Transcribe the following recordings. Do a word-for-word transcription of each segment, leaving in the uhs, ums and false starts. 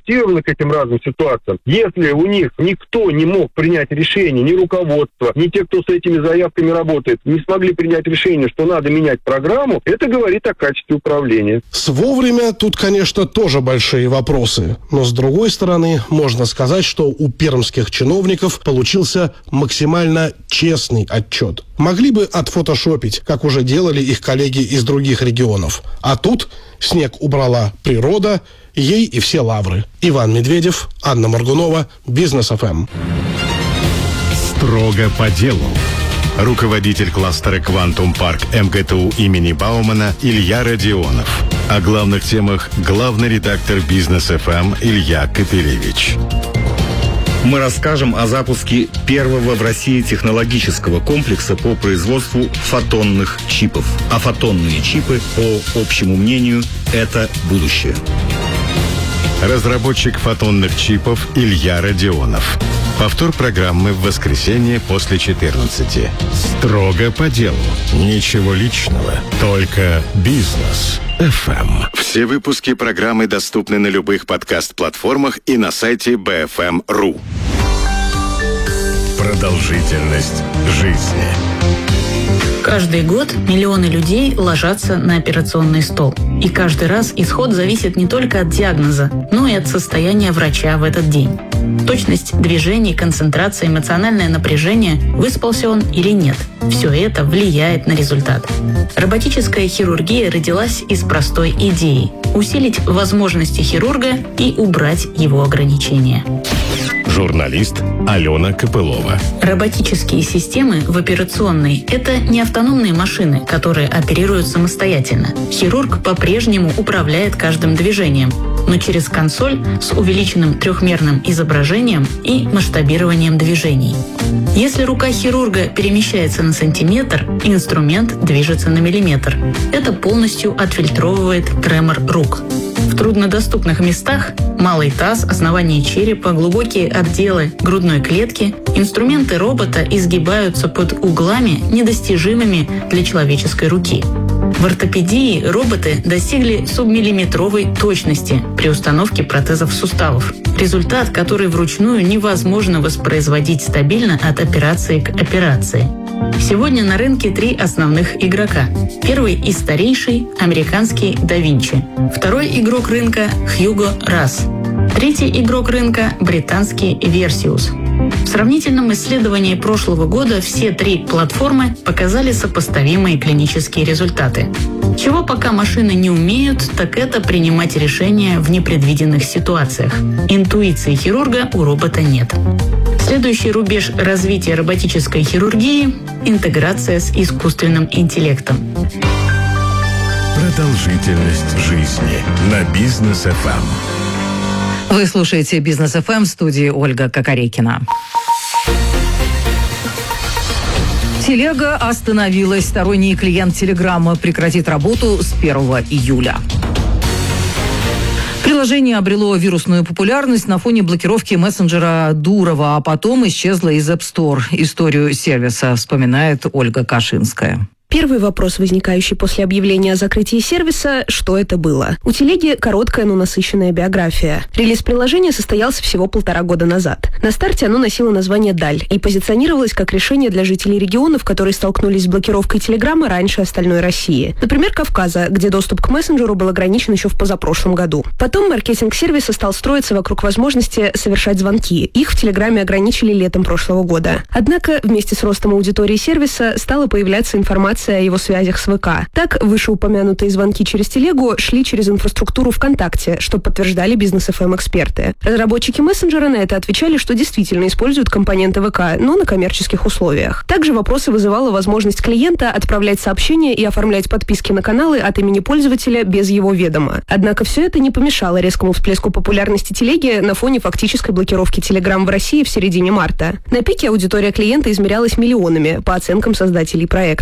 адаптированы к этим разным ситуациям. Если у них никто не мог принять решение, ни руководство, ни те, кто с этими заявками работает, не смогли принять решение, что надо менять программу, это говорит о качестве управления. С вовремя тут, конечно, тоже большие вопросы. Но, с другой стороны, можно сказать, что у пермских чиновников получился максимально честный отчет. Могли бы отфотошопить, как уже делали их коллеги из других регионов. А тут снег убрала природа, ей и все лавры. Иван Медведев, Анна Моргунова, Бизнес эф эм. Строго по делу. Руководитель кластера «Квантум Парк» эм гэ тэ у имени Баумана Илья Родионов. О главных темах главный редактор Бизнес эф эм Илья Капелевич. Мы расскажем о запуске первого в России технологического комплекса по производству фотонных чипов. А фотонные чипы, по общему мнению, это будущее. Разработчик фотонных чипов Илья Родионов. Повтор программы в воскресенье после четырнадцати. Строго по делу. Ничего личного. Только бизнес эф эм. Все выпуски программы доступны на любых подкаст-платформах и на сайте би эф эм точка ру. Продолжительность жизни. Каждый год миллионы людей ложатся на операционный стол. И каждый раз исход зависит не только от диагноза, но и от состояния врача в этот день. Точность движений, концентрация, эмоциональное напряжение, выспался он или нет. Все это влияет на результат. Роботическая хирургия родилась из простой идеи – усилить возможности хирурга и убрать его ограничения. Журналист Алена Копылова. Роботические системы в операционной – это не автономные машины, которые оперируют самостоятельно. Хирург по-прежнему управляет каждым движением, но через консоль с увеличенным трехмерным изображением и масштабированием движений. Если рука хирурга перемещается на сантиметр, инструмент движется на миллиметр. Это полностью отфильтровывает тремор рук. В труднодоступных местах – малый таз, основание черепа, глубокие отделы грудной клетки – инструменты робота изгибаются под углами, недостижимыми для человеческой руки. В ортопедии роботы достигли субмиллиметровой точности при установке протезов суставов. Результат, который вручную невозможно воспроизводить стабильно от операции к операции. Сегодня на рынке три основных игрока. Первый и старейший – американский Да Винчи. Второй игрок рынка – Hugo Ras. Третий игрок рынка – британский Versius. В сравнительном исследовании прошлого года все три платформы показали сопоставимые клинические результаты. Чего пока машины не умеют, так это принимать решения в непредвиденных ситуациях. Интуиции хирурга у робота нет. Следующий рубеж развития роботической хирургии – интеграция с искусственным интеллектом. Продолжительность жизни на Бизнес эф эм. Вы слушаете Бизнес эф эм, в студии Ольга Кокорекина. Телега остановилась. Сторонний клиент Телеграма прекратит работу с первого июля. Приложение обрело вирусную популярность на фоне блокировки мессенджера Дурова, а потом исчезло из App Store. Историю сервиса вспоминает Ольга Кашинская. Первый вопрос, возникающий после объявления о закрытии сервиса – что это было? У телеги короткая, но насыщенная биография. Релиз приложения состоялся всего полтора года назад. На старте оно носило название «Даль» и позиционировалось как решение для жителей регионов, которые столкнулись с блокировкой Телеграма раньше остальной России. Например, Кавказа, где доступ к мессенджеру был ограничен еще в позапрошлом году. Потом маркетинг сервиса стал строиться вокруг возможности совершать звонки. Их в Телеграме ограничили летом прошлого года. Однако вместе с ростом аудитории сервиса стала появляться информация о его связях с ВК. Так, вышеупомянутые звонки через телегу шли через инфраструктуру ВКонтакте, что подтверждали Бизнес эф эм эксперты. Разработчики мессенджера на это отвечали, что действительно используют компоненты ВК, но на коммерческих условиях. Также вопросы вызывала возможность клиента отправлять сообщения и оформлять подписки на каналы от имени пользователя без его ведома. Однако все это не помешало резкому всплеску популярности телеги на фоне фактической блокировки Telegram в России в середине марта. На пике аудитория клиента измерялась миллионами, по оценкам создателей проекта. В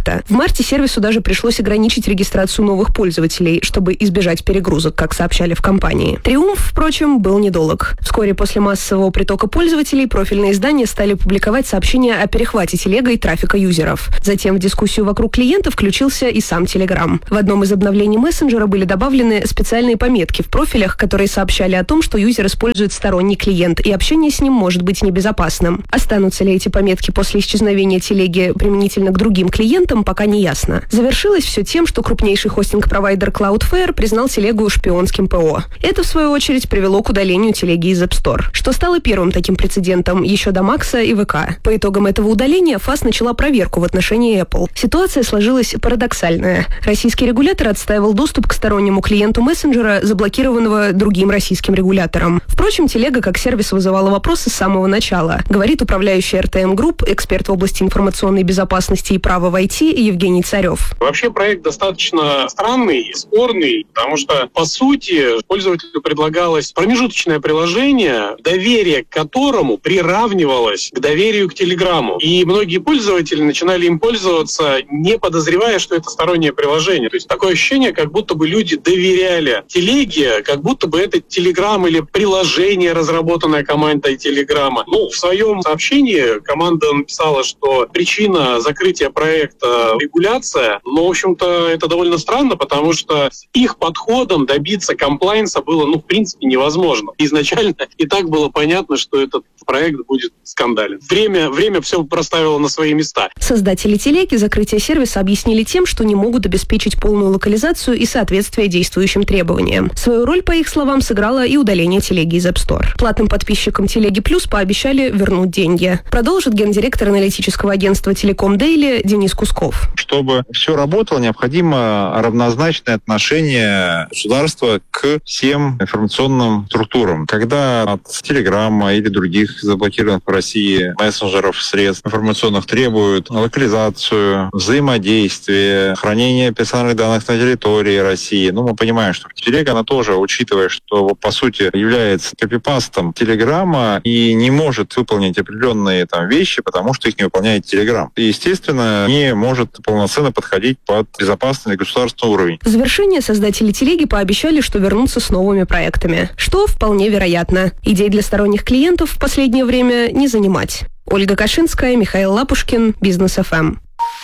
марте сервису даже пришлось ограничить регистрацию новых пользователей, чтобы избежать перегрузок, как сообщали в компании. Триумф, впрочем, был недолг. Вскоре после массового притока пользователей профильные издания стали публиковать сообщения о перехвате телегой трафика юзеров. Затем в дискуссию вокруг клиента включился и сам Telegram. В одном из обновлений мессенджера были добавлены специальные пометки в профилях, которые сообщали о том, что юзер использует сторонний клиент, и общение с ним может быть небезопасным. Останутся ли эти пометки после исчезновения телеги применительно к другим клиентам, пока не ясно. Завершилось все тем, что крупнейший хостинг-провайдер Cloudflare признал телегу шпионским ПО. Это, в свою очередь, привело к удалению телеги из App Store, что стало первым таким прецедентом еще до Макса и ВК. По итогам этого удаления ФАС начала проверку в отношении Apple. Ситуация сложилась парадоксальная. Российский регулятор отстаивал доступ к стороннему клиенту мессенджера, заблокированного другим российским регулятором. Впрочем, телега как сервис вызывала вопросы с самого начала, говорит управляющий эр тэ эм Group, эксперт в области информационной безопасности и права в ай ти Евгений Царев. Вообще проект достаточно странный и спорный, потому что, по сути, пользователю предлагалось промежуточное приложение, доверие к которому приравнивалось к доверию к Телеграму. И многие пользователи начинали им пользоваться, не подозревая, что это стороннее приложение. То есть такое ощущение, как будто бы люди доверяли телеге, как будто бы это Телеграм или приложение, разработанное командой Телеграма. Ну, в своем сообщении команда написала, что причина закрытия проекта — регуляция, но, в общем-то, это довольно странно, потому что с их подходом добиться комплайнса было, ну, в принципе, невозможно. Изначально и так было понятно, что этот проект будет скандален. Время, время все проставило на свои места. Создатели телеги закрытие сервиса объяснили тем, что не могут обеспечить полную локализацию и соответствие действующим требованиям. Свою роль, по их словам, сыграло и удаление телеги из App Store. Платным подписчикам Телеги Плюс пообещали вернуть деньги. Продолжит гендиректор аналитического агентства Телеком Дейли Денис Кусков. Чтобы все работало, необходимо равнозначное отношение государства к всем информационным структурам. Когда от Телеграма или других заблокированных в России мессенджеров, средств информационных требуют локализацию, взаимодействие, хранение персональных данных на территории России, ну, мы понимаем, что Телега, она тоже, учитывая, что, по сути, является копипастом Телеграма и не может выполнить определенные там вещи, потому что их не выполняет Телеграм. И, естественно, не может полноценно подходить под безопасный государственный уровень. В завершение создатели Телеги пообещали, что вернутся с новыми проектами, что вполне вероятно. Идей для сторонних клиентов в последнее время не занимать. Ольга Кашинская, Михаил Лапушкин, Бизнес эф эм.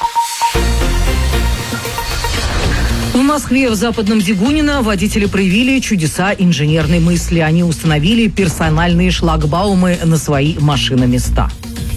В Москве в Западном Дегунино водители проявили чудеса инженерной мысли. Они установили персональные шлагбаумы на свои машиноместа.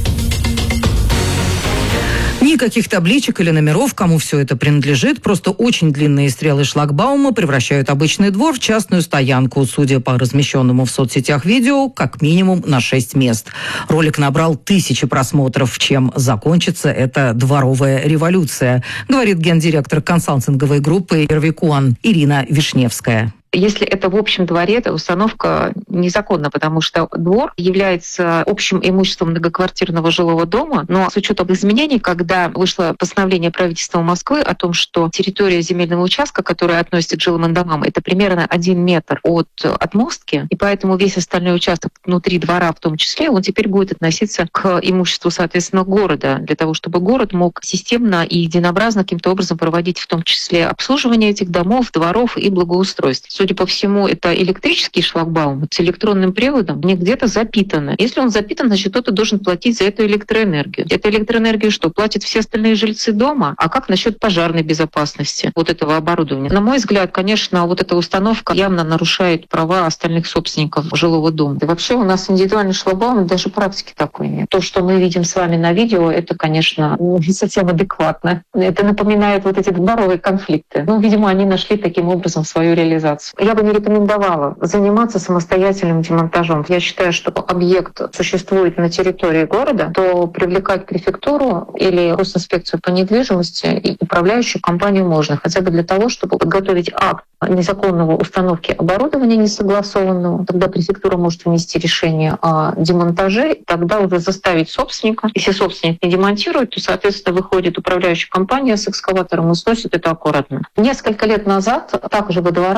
Никаких табличек или номеров, кому все это принадлежит. Просто очень длинные стрелы шлагбаума превращают обычный двор в частную стоянку. Судя по размещенному в соцсетях видео, как минимум на шесть мест. Ролик набрал тысячи просмотров. Чем закончится эта дворовая революция, говорит гендиректор консалтинговой группы «Ирвикуан» Ирина Вишневская. Если это в общем дворе, то установка незаконна, потому что двор является общим имуществом многоквартирного жилого дома, но с учетом изменений, когда вышло постановление правительства Москвы о том, что территория земельного участка, которая относится к жилым домам, это примерно один метр от отмостки, и поэтому весь остальной участок внутри двора в том числе, он теперь будет относиться к имуществу, соответственно, города, для того, чтобы город мог системно и единообразно каким-то образом проводить в том числе обслуживание этих домов, дворов и благоустройство. Судя по всему, это электрический шлагбаум с электронным приводом, не где-то запитаны. Если он запитан, значит, кто-то должен платить за эту электроэнергию. Эта электроэнергия что? Платят все остальные жильцы дома? А как насчет пожарной безопасности вот этого оборудования? На мой взгляд, конечно, вот эта установка явно нарушает права остальных собственников жилого дома. И вообще у нас индивидуальный шлагбаум, даже практики такой нет. То, что мы видим с вами на видео, это, конечно, не совсем адекватно. Это напоминает вот эти дворовые конфликты. Ну, видимо, они нашли таким образом свою реализацию. Я бы не рекомендовала заниматься самостоятельным демонтажом. Я считаю, что объект существует на территории города, то привлекать префектуру или Госинспекцию по недвижимости и управляющую компанию можно, хотя бы для того, чтобы подготовить акт незаконного установки оборудования несогласованного. Тогда префектура может внести решение о демонтаже, тогда уже заставить собственника. Если собственник не демонтирует, то, соответственно, выходит управляющая компания с экскаватором и сносит это аккуратно. Несколько лет назад также во дворах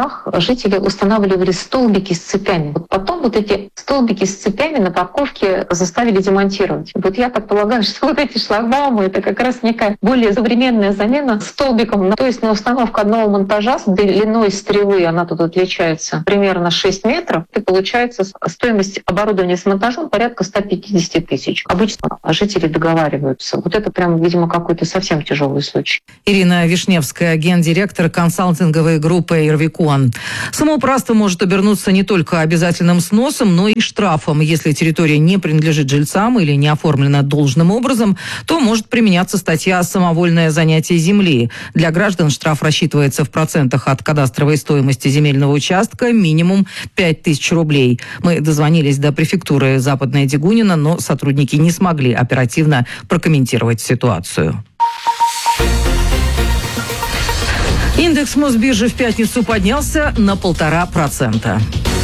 жители устанавливали столбики с цепями. Вот потом вот эти столбики с цепями на парковке заставили демонтировать. Вот я так полагаю, что вот эти шлагбаумы — это как раз некая более современная замена столбиком. То есть на установку одного монтажа с длиной стрелы, она тут отличается примерно шесть метров, и получается стоимость оборудования с монтажом порядка сто пятьдесят тысяч. Обычно жители договариваются. Вот это прям, видимо, какой-то совсем тяжелый случай. Ирина Вишневская, гендиректор консалтинговой группы «Ирвикон». Самоуправство может обернуться не только обязательным сносом, но и штрафом. Если территория не принадлежит жильцам или не оформлена должным образом, то может применяться статья «Самовольное занятие земли». Для граждан штраф рассчитывается в процентах от кадастровой стоимости земельного участка, минимум пять тысяч рублей. Мы дозвонились до префектуры Западная Дегунина, но сотрудники не смогли оперативно прокомментировать ситуацию. Индекс Мосбиржи в пятницу поднялся на полтора процента.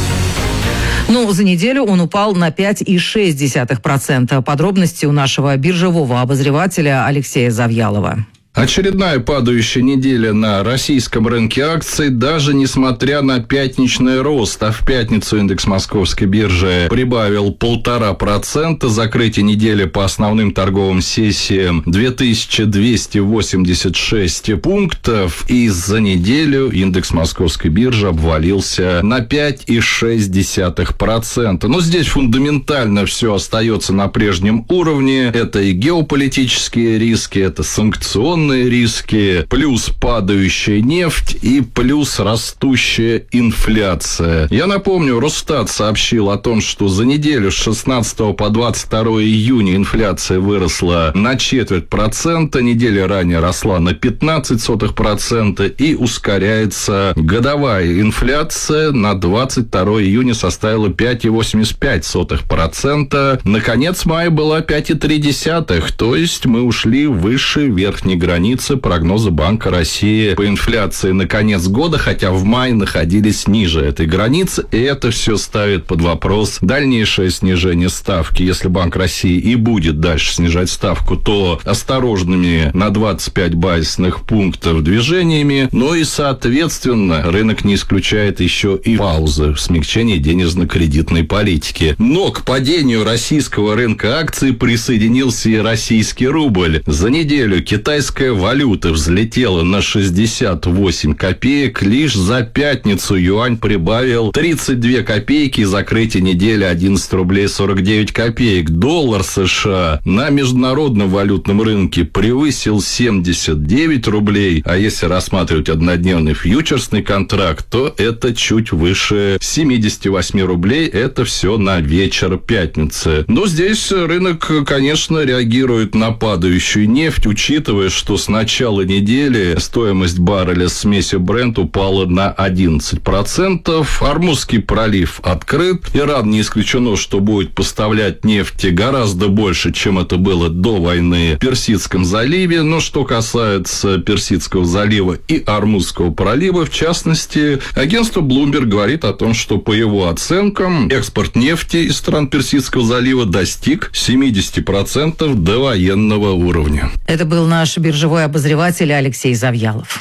Но за неделю он упал на пять целых шесть десятых процента. Подробности у нашего биржевого обозревателя Алексея Завьялова. Очередная падающая неделя на российском рынке акций, даже несмотря на пятничный рост. А в пятницу индекс Московской биржи прибавил полтора процента. Закрытие недели по основным торговым сессиям две тысячи двести восемьдесят шесть пунктов. И за неделю индекс Московской биржи обвалился на пять целых шесть десятых процента. Но здесь фундаментально все остается на прежнем уровне. Это и геополитические риски, это санкционные риски, плюс падающая нефть и плюс растущая инфляция. Я напомню, Росстат сообщил о том, что за неделю с шестнадцатого по двадцать второе июня инфляция выросла на четверть процента, неделя ранее росла на пятнадцать сотых процента и ускоряется годовая инфляция на двадцать второе июня составила пять целых восемьдесят пять сотых процента. Наконец мая была пять целых три десятых, то есть мы ушли выше верхней границы границы прогноза Банка России по инфляции на конец года, хотя в мае находились ниже этой границы, и это все ставит под вопрос дальнейшее снижение ставки. Если Банк России и будет дальше снижать ставку, то осторожными на двадцать пять базисных пунктов движениями, но и, соответственно, рынок не исключает еще и паузы в смягчении денежно-кредитной политики. Но к падению российского рынка акций присоединился и российский рубль. За неделю китайская валюта взлетела на шестьдесят восемь копеек. Лишь за пятницу юань прибавил тридцать две копейки, закрытие недели одиннадцать рублей сорок девять копеек. Доллар США на международном валютном рынке превысил семьдесят девять рублей, а если рассматривать однодневный фьючерсный контракт, то это чуть выше семьдесят восемь рублей. Это все на вечер пятницы. Но здесь рынок, конечно, реагирует на падающую нефть, учитывая, что с начала недели стоимость барреля смеси Brent упала на одиннадцать процентов. Ормузский пролив открыт. Иран не исключено, что будет поставлять нефти гораздо больше, чем это было до войны в Персидском заливе. Но что касается Персидского залива и Ормузского пролива, в частности, агентство Bloomberg говорит о том, что по его оценкам экспорт нефти из стран Персидского залива достиг семьдесят процентов до военного уровня. Это был наш биржевой обозреватель Алексей Завьялов.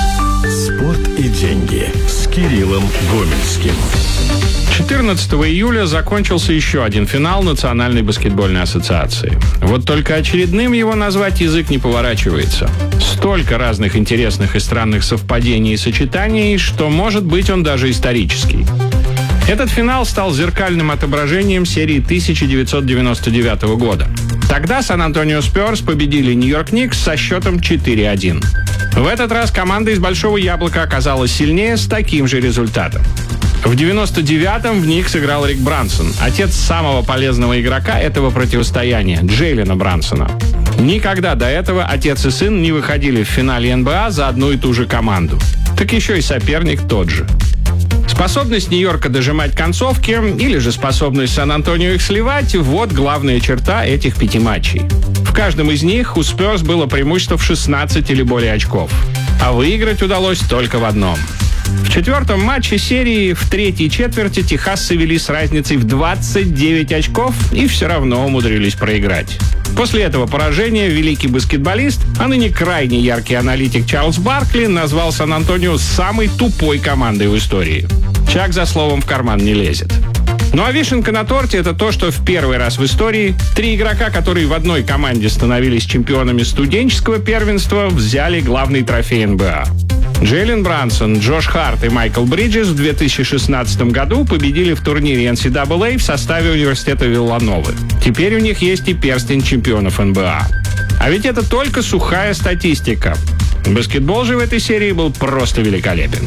Спорт и деньги с Кириллом Гомельским. четырнадцатого июля закончился еще один финал Национальной баскетбольной ассоциации. Вот только очередным его назвать язык не поворачивается. Столько разных интересных и странных совпадений и сочетаний, что, может быть, он даже исторический. Этот финал стал зеркальным отображением серии тысяча девятьсот девяносто девятого года. Тогда Сан-Антонио Спёрс победили Нью-Йорк Никс со счетом четыре один. В этот раз команда из Большого Яблока оказалась сильнее с таким же результатом. В девяносто девятом в них сыграл Рик Брансон, отец самого полезного игрока этого противостояния, Джейлена Брансона. Никогда до этого отец и сын не выходили в финале эн бэ а за одну и ту же команду. Так еще и соперник тот же. Способность Нью-Йорка дожимать концовки или же способность Сан-Антонио их сливать – вот главная черта этих пяти матчей. В каждом из них у Спёрс было преимущество в шестнадцать или более очков. А выиграть удалось только в одном. В четвертом матче серии в третьей четверти техасцы вели с разницей в двадцать девять очков и все равно умудрились проиграть. После этого поражения великий баскетболист, а ныне крайне яркий аналитик Чарльз Баркли назвал Сан-Антонио самой тупой командой в истории. Чак за словом в карман не лезет. Ну а вишенка на торте – это то, что в первый раз в истории три игрока, которые в одной команде становились чемпионами студенческого первенства, взяли главный трофей эн бэ а. Джейлен Брансон, Джош Харт и Майкл Бриджес в две тысячи шестнадцатом году победили в турнире эн си эй эй в составе университета Виллановы. Теперь у них есть и перстень чемпионов эн бэ а. А ведь это только сухая статистика. Баскетбол же в этой серии был просто великолепен.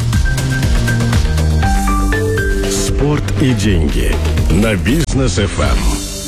Спорт и деньги на Бизнес эф эм.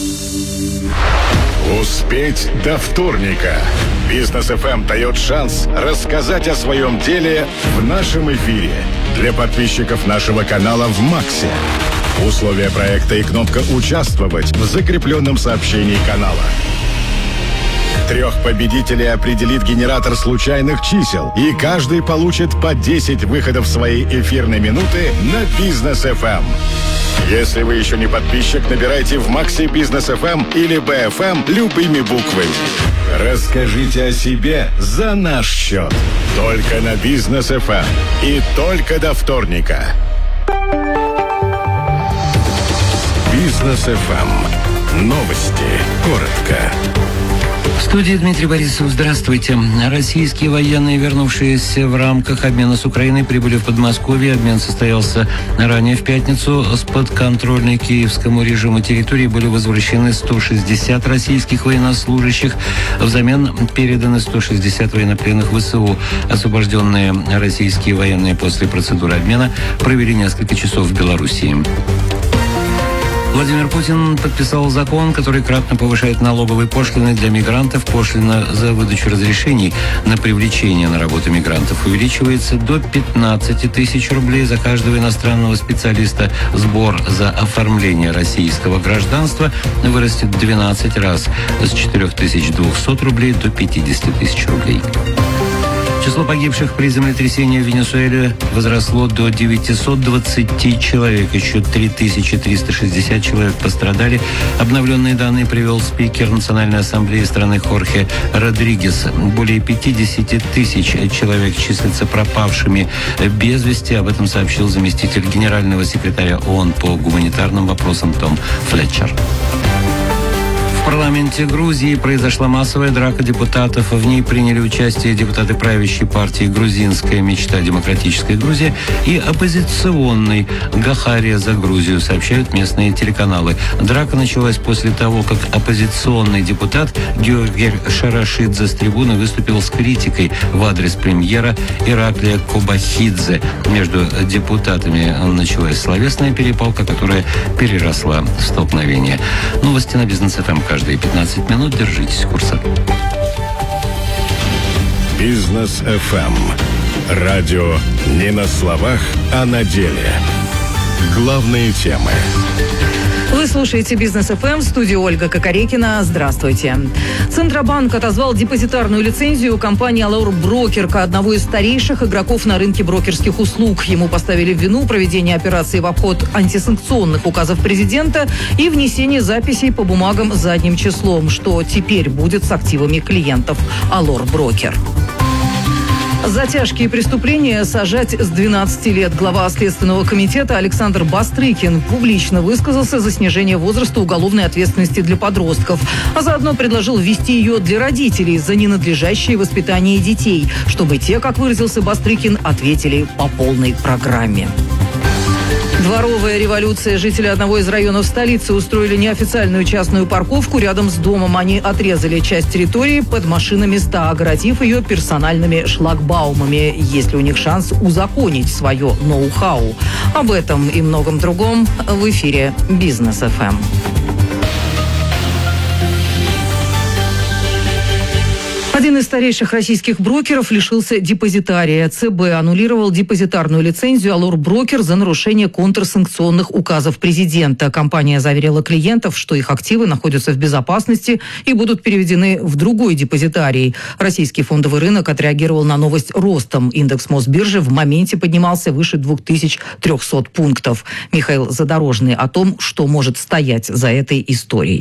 Успеть до вторника. Бизнес эф эм дает шанс рассказать о своем деле в нашем эфире. Для подписчиков нашего канала в Максе. Условия проекта и кнопка «Участвовать» в закрепленном сообщении канала. Трех победителей определит генератор случайных чисел, и каждый получит по десять выходов своей эфирной минуты на Бизнес эф эм. Если вы еще не подписчик, набирайте в Максе Бизнес эф эм или би эф эм любыми буквами. Расскажите о себе за наш счет. Только на Бизнес эф эм. И только до вторника. Бизнес эф эм. Новости. Коротко. В студии Дмитрий Борисов. Здравствуйте. Российские военные, вернувшиеся в рамках обмена с Украиной, прибыли в Подмосковье. Обмен состоялся ранее в пятницу. С подконтрольной киевскому режиму территории были возвращены сто шестьдесят российских военнослужащих. Взамен переданы сто шестьдесят военнопленных вэ эс у. Освобожденные российские военные после процедуры обмена провели несколько часов в Белоруссии. Владимир Путин подписал закон, который кратно повышает налоговые пошлины для мигрантов. Пошлина за выдачу разрешений на привлечение на работу мигрантов увеличивается до пятнадцати тысяч рублей за каждого иностранного специалиста. Сбор за оформление российского гражданства вырастет в двенадцать раз с четырёх тысяч двухсот рублей до пятидесяти тысяч рублей. Число погибших при землетрясении в Венесуэле возросло до девятисот двадцати человек. Еще три тысячи триста шестьдесят человек пострадали. Обновленные данные привел спикер Национальной ассамблеи страны Хорхе Родригес. Более пятидесяти тысяч человек числятся пропавшими без вести. Об этом сообщил заместитель генерального секретаря ООН по гуманитарным вопросам Том Флетчер. В парламенте Грузии произошла массовая драка депутатов. В ней приняли участие депутаты правящей партии «Грузинская мечта. Демократическая Грузия» и оппозиционной «Гахария за Грузию», сообщают местные телеканалы. Драка началась после того, как оппозиционный депутат Георгий Шарашидзе с трибуны выступил с критикой в адрес премьера Ираклия Кобахидзе. Между депутатами началась словесная перепалка, которая переросла в столкновение. Новости на Бизнес эф эм каждые пятнадцать минут. Держитесь курса. Бизнес эф эм. Радио не на словах, а на деле. Главные темы. Вы слушаете Бизнес эф эм, в студии Ольга Кокорекина. Здравствуйте. Центробанк отозвал депозитарную лицензию у компании «Алор Брокер», одного из старейших игроков на рынке брокерских услуг. Ему поставили в вину проведение операций в обход антисанкционных указов президента и внесение записей по бумагам задним числом. Что теперь будет с активами клиентов «Алор Брокер»? За тяжкие преступления сажать с двенадцати лет. Глава Следственного комитета Александр Бастрыкин публично высказался за снижение возраста уголовной ответственности для подростков, а заодно предложил ввести ее для родителей за ненадлежащее воспитание детей, чтобы те, как выразился Бастрыкин, ответили по полной программе. Дворовая революция. Жители одного из районов столицы устроили неофициальную частную парковку рядом с домом. Они отрезали часть территории под машиноместа, огородив ее персональными шлагбаумами. Есть ли у них шанс узаконить свое ноу-хау? Об этом и многом другом в эфире Бизнес эф эм. Один из старейших российских брокеров лишился депозитария. ЦБ аннулировал депозитарную лицензию «Алор Брокер» за нарушение контрсанкционных указов президента. Компания заверила клиентов, что их активы находятся в безопасности и будут переведены в другой депозитарий. Российский фондовый рынок отреагировал на новость ростом. Индекс Мосбиржи в моменте поднимался выше двух тысяч трехсот пунктов. Михаил Задорожный о том, что может стоять за этой историей.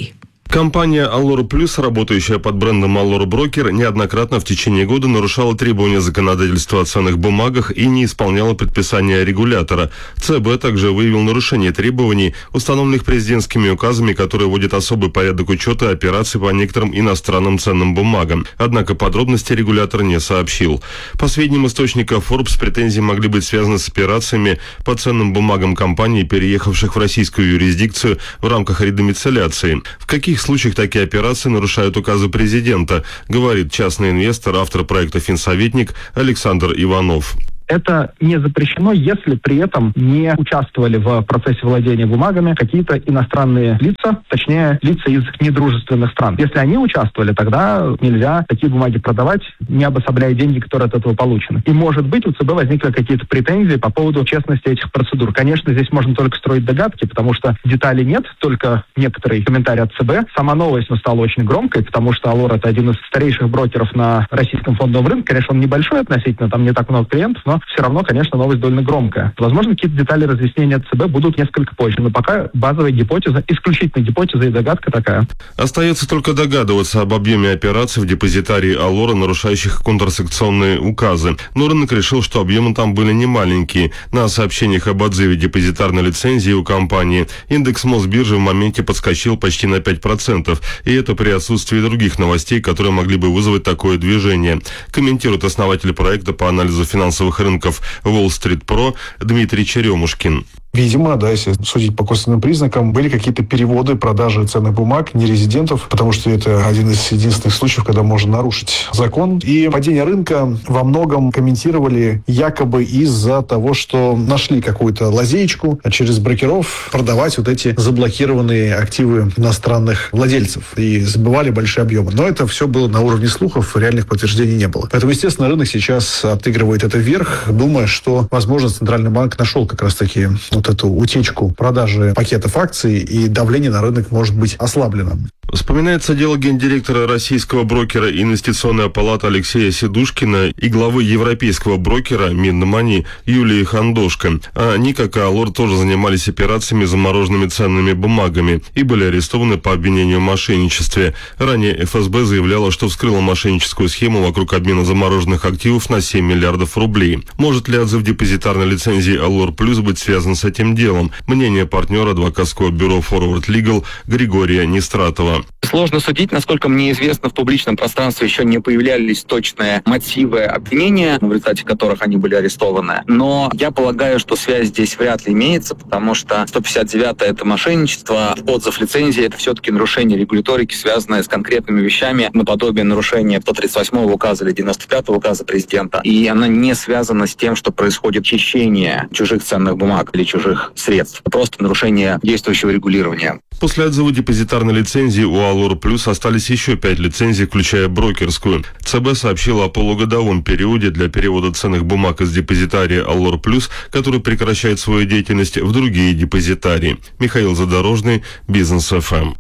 Компания «Allure Plus», работающая под брендом «Allure Broker», неоднократно в течение года нарушала требования законодательства о ценных бумагах и не исполняла предписания регулятора. ЦБ также выявил нарушение требований, установленных президентскими указами, которые вводят особый порядок учета операций по некоторым иностранным ценным бумагам. Однако подробности регулятор не сообщил. По сведениям источника Forbes, претензии могли быть связаны с операциями по ценным бумагам компаний, переехавших в российскую юрисдикцию в рамках редомицеляции. В каких В случаях такие операции нарушают указы президента, говорит частный инвестор, автор проекта «Финсоветник» Александр Иванов. Это не запрещено, если при этом не участвовали в процессе владения бумагами какие-то иностранные лица, точнее, лица из недружественных стран. Если они участвовали, тогда нельзя такие бумаги продавать, не обособляя деньги, которые от этого получены. И, может быть, у ЦБ возникли какие-то претензии по поводу честности этих процедур. Конечно, здесь можно только строить догадки, потому что деталей нет, только некоторые комментарии от ЦБ. Сама новость стала очень громкой, потому что «Allure» — это один из старейших брокеров на российском фондовом рынке. Конечно, он небольшой относительно, там не так много клиентов, но все равно, конечно, новость довольно громкая. Возможно, какие-то детали разъяснения от ЦБ будут несколько позже, но пока базовая гипотеза, исключительно гипотеза и догадка такая. Остается только догадываться об объеме операций в депозитарии «Allure», нарушающих контрсекционные указы. Но рынок решил, что объемы там были немаленькие. На сообщениях об отзыве депозитарной лицензии у компании индекс Мосбиржи в моменте подскочил почти на пять процентов. И это при отсутствии других новостей, которые могли бы вызвать такое движение. Комментирует основатель проекта по анализу финансовых рынков Wall Street Pro Дмитрий Черемушкин. Видимо, да, если судить по косвенным признакам, были какие-то переводы, продажи ценных бумаг нерезидентов, потому что это один из единственных случаев, когда можно нарушить закон. И падение рынка во многом комментировали якобы из-за того, что нашли какую-то лазеечку через брокеров продавать вот эти заблокированные активы иностранных владельцев и забывали большие объемы. Но это все было на уровне слухов, реальных подтверждений не было. Поэтому, естественно, рынок сейчас отыгрывает это вверх, думая, что, возможно, Центральный банк нашел как раз-таки вот эту утечку продажи пакетов акций, и давление на рынок может быть ослаблено. Вспоминается дело гендиректора российского брокера «Инвестиционная палата» Алексея Сидушкина и главы европейского брокера Минмани Юлии Хандошко. А они, как и «Allure», тоже занимались операциями с замороженными ценными бумагами и были арестованы по обвинению в мошенничестве. Ранее эф эс бэ заявляла, что вскрыла мошенническую схему вокруг обмена замороженных активов на семь миллиардов рублей. Может ли отзыв депозитарной лицензии «Allure Plus» быть связан с этим делом? Мнение партнера адвокатского бюро Forward Legal Григория Нестратова. Сложно судить, насколько мне известно, в публичном пространстве еще не появлялись точные мотивы обвинения, в результате которых они были арестованы. Но я полагаю, что связь здесь вряд ли имеется, потому что сто пятьдесят девятая это мошенничество, отзыв лицензии — это все-таки нарушение регуляторики, связанное с конкретными вещами, наподобие нарушения сто тридцать восьмого указа или девяносто пятого указа президента. И она не связана с тем, что происходит хищение чужих ценных бумаг или чужих средств. Просто нарушение действующего регулирования. После отзыва депозитарной лицензии у «Allure Plus» остались еще пять лицензий, включая брокерскую. ЦБ сообщила о полугодовом периоде для перевода ценных бумаг из депозитария «Allure Plus», который прекращает свою деятельность, в другие депозитарии. Михаил Задорожный, Бизнес эф эм.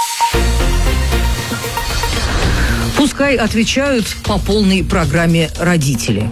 Пускай отвечают по полной программе родители.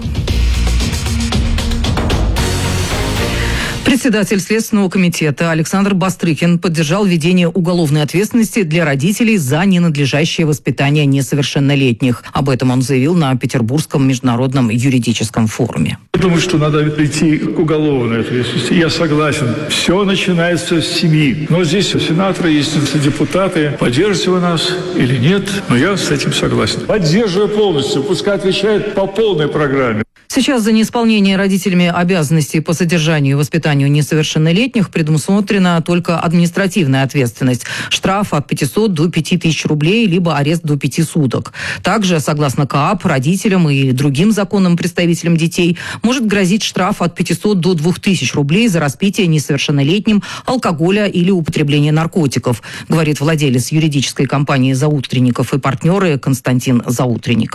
Председатель Следственного комитета Александр Бастрыкин поддержал введение уголовной ответственности для родителей за ненадлежащее воспитание несовершеннолетних. Об этом он заявил на Петербургском международном юридическом форуме. Я думаю, что надо прийти к уголовной ответственности. Я согласен. Все начинается с семьи. Но здесь сенаторы, есть депутаты. Поддержите вы нас или нет? Но я с этим согласен. Поддерживаю полностью. Пускай отвечает по полной программе. Сейчас за неисполнение родителями обязанностей по содержанию и воспитанию несовершеннолетних предусмотрена только административная ответственность. Штраф от пятисот до пяти тысяч рублей, либо арест до пяти суток. Также, согласно КоАП, родителям и другим законным представителям детей может грозить штраф от пятисот до двух тысяч рублей за распитие несовершеннолетним алкоголя или употребление наркотиков, говорит владелец юридической компании «Заутренников» и партнеры Константин Заутренников.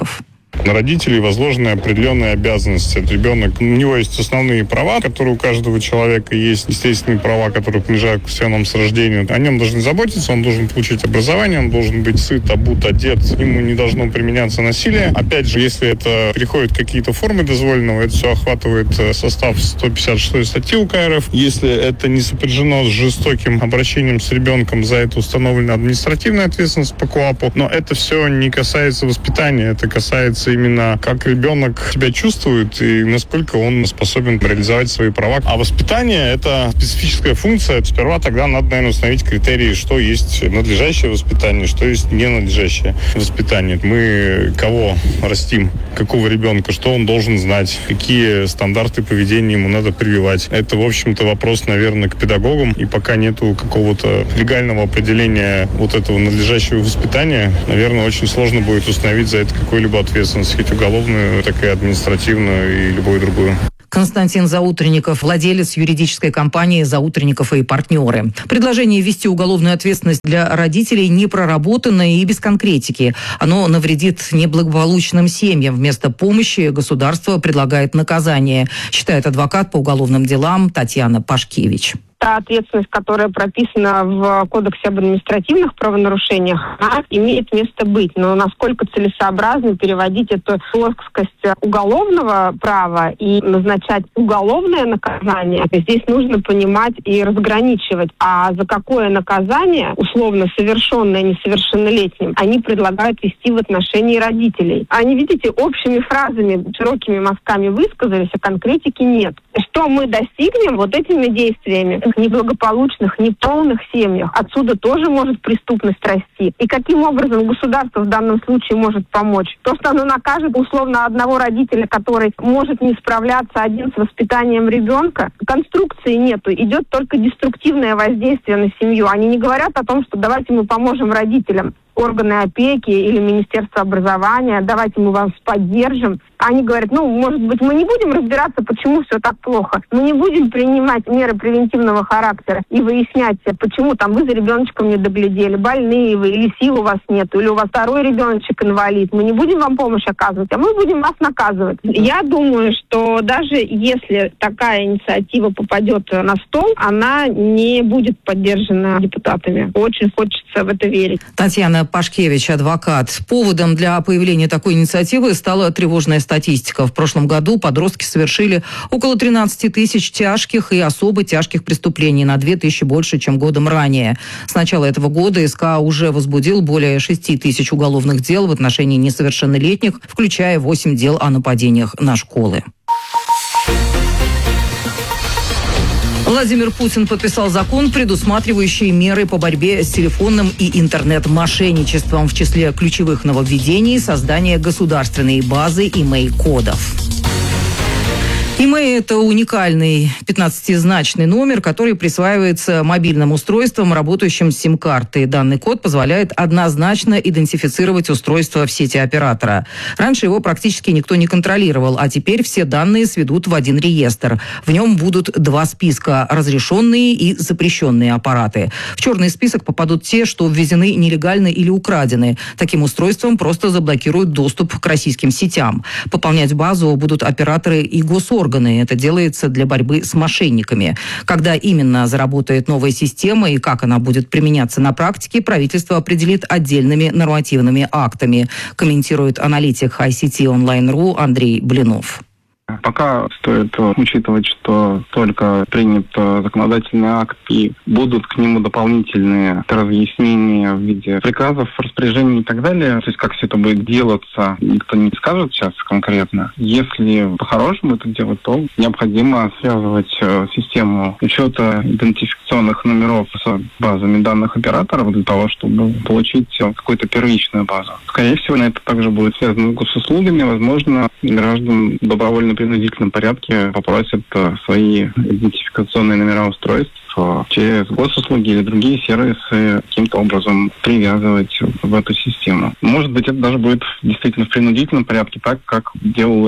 На родителей возложены определенные обязанности. Ребенок, у него есть основные права, которые у каждого человека есть, естественные права, которые принадлежат к нам с рождения. О нем должны заботиться, он должен получить образование, он должен быть сыт, обут, одет, ему не должно применяться насилие. Опять же, если это переходит какие-то формы дозволенного, это все охватывает состав сто пятьдесят шестой статьи УК РФ. Если это не сопряжено с жестоким обращением с ребенком, за это установлена административная ответственность по КоАПу. Но это все не касается воспитания, это касается именно как ребенок себя чувствует и насколько он способен реализовать свои права. А воспитание — это специфическая функция. Сперва тогда надо, наверное, установить критерии, что есть надлежащее воспитание, что есть ненадлежащее воспитание. Мы кого растим, какого ребенка, что он должен знать, какие стандарты поведения ему надо прививать. Это, в общем-то, вопрос, наверное, к педагогам. И пока нету какого-то легального определения вот этого надлежащего воспитания, наверное, очень сложно будет установить за это какую-либо ответственность, хоть уголовную, так и административную и любую другую. Константин Заутренников, владелец юридической компании «Заутренников и партнеры». Предложение ввести уголовную ответственность для родителей не проработано и без конкретики. Оно навредит неблагополучным семьям. Вместо помощи государство предлагает наказание, считает адвокат по уголовным делам Татьяна Пашкевич. Та ответственность, которая прописана в Кодексе об административных правонарушениях, она имеет место быть. Но насколько целесообразно переводить эту плоскость уголовного права и назначать уголовное наказание, здесь нужно понимать и разграничивать. А за какое наказание, условно совершенное несовершеннолетним, они предлагают вести в отношении родителей. Они, видите, общими фразами, широкими мазками высказались, а конкретики нет. Что мы достигнем вот этими действиями? В неблагополучных, неполных семьях отсюда тоже может преступность расти. И каким образом государство в данном случае может помочь? То, что оно накажет условно одного родителя, который может не справляться один с воспитанием ребенка, конструкции нету. Идет только деструктивное воздействие на семью. Они не говорят о том, что давайте мы поможем родителям. Органы опеки или Министерство образования, давайте мы вас поддержим. Они говорят, ну, может быть, мы не будем разбираться, почему все так плохо. Мы не будем принимать меры превентивного характера и выяснять, почему там вы за ребеночком не доглядели, больные вы, или сил у вас нет, или у вас второй ребеночек инвалид. Мы не будем вам помощь оказывать, а мы будем вас наказывать. Я думаю, что даже если такая инициатива попадет на стол, она не будет поддержана депутатами. Очень хочется в это верить. Татьяна Пашкевич, адвокат. Поводом для появления такой инициативы стала тревожная статистика. В прошлом году подростки совершили около тринадцать тысяч тяжких и особо тяжких преступлений, на две тысячи больше, чем годом ранее. С начала этого года СК уже возбудил более шести тысяч уголовных дел в отношении несовершеннолетних, включая восемь дел о нападениях на школы. Владимир Путин подписал закон, предусматривающий меры по борьбе с телефонным и интернет-мошенничеством. В числе ключевых нововведений – создание государственной базы имей-кодов. имей – это уникальный пятнадцатизначный номер, который присваивается мобильным устройствам, работающим с сим-картой. Данный код позволяет однозначно идентифицировать устройство в сети оператора. Раньше его практически никто не контролировал, а теперь все данные сведут в один реестр. В нем будут два списка – разрешенные и запрещенные аппараты. В черный список попадут те, что ввезены нелегально или украдены. Таким устройством просто заблокируют доступ к российским сетям. Пополнять базу будут операторы и госорганы. Это делается для борьбы с мошенниками. Когда именно заработает новая система и как она будет применяться на практике, правительство определит отдельными нормативными актами, комментирует аналитик ай си ти онлайн точка ру Андрей Блинов. Пока стоит учитывать, что только принят законодательный акт и будут к нему дополнительные разъяснения в виде приказов, распоряжений и так далее. То есть как все это будет делаться, никто не скажет сейчас конкретно. Если по-хорошему это делать, то необходимо связывать систему учета идентификационных номеров с базами данных операторов для того, чтобы получить какую-то первичную базу. Скорее всего, это также будет связано с госуслугами. Возможно, граждан добровольно в принудительном порядке попросят свои идентификационные номера устройств через госуслуги или другие сервисы каким-то образом привязывать в эту систему. Может быть, это даже будет действительно в принудительном порядке, так как делалось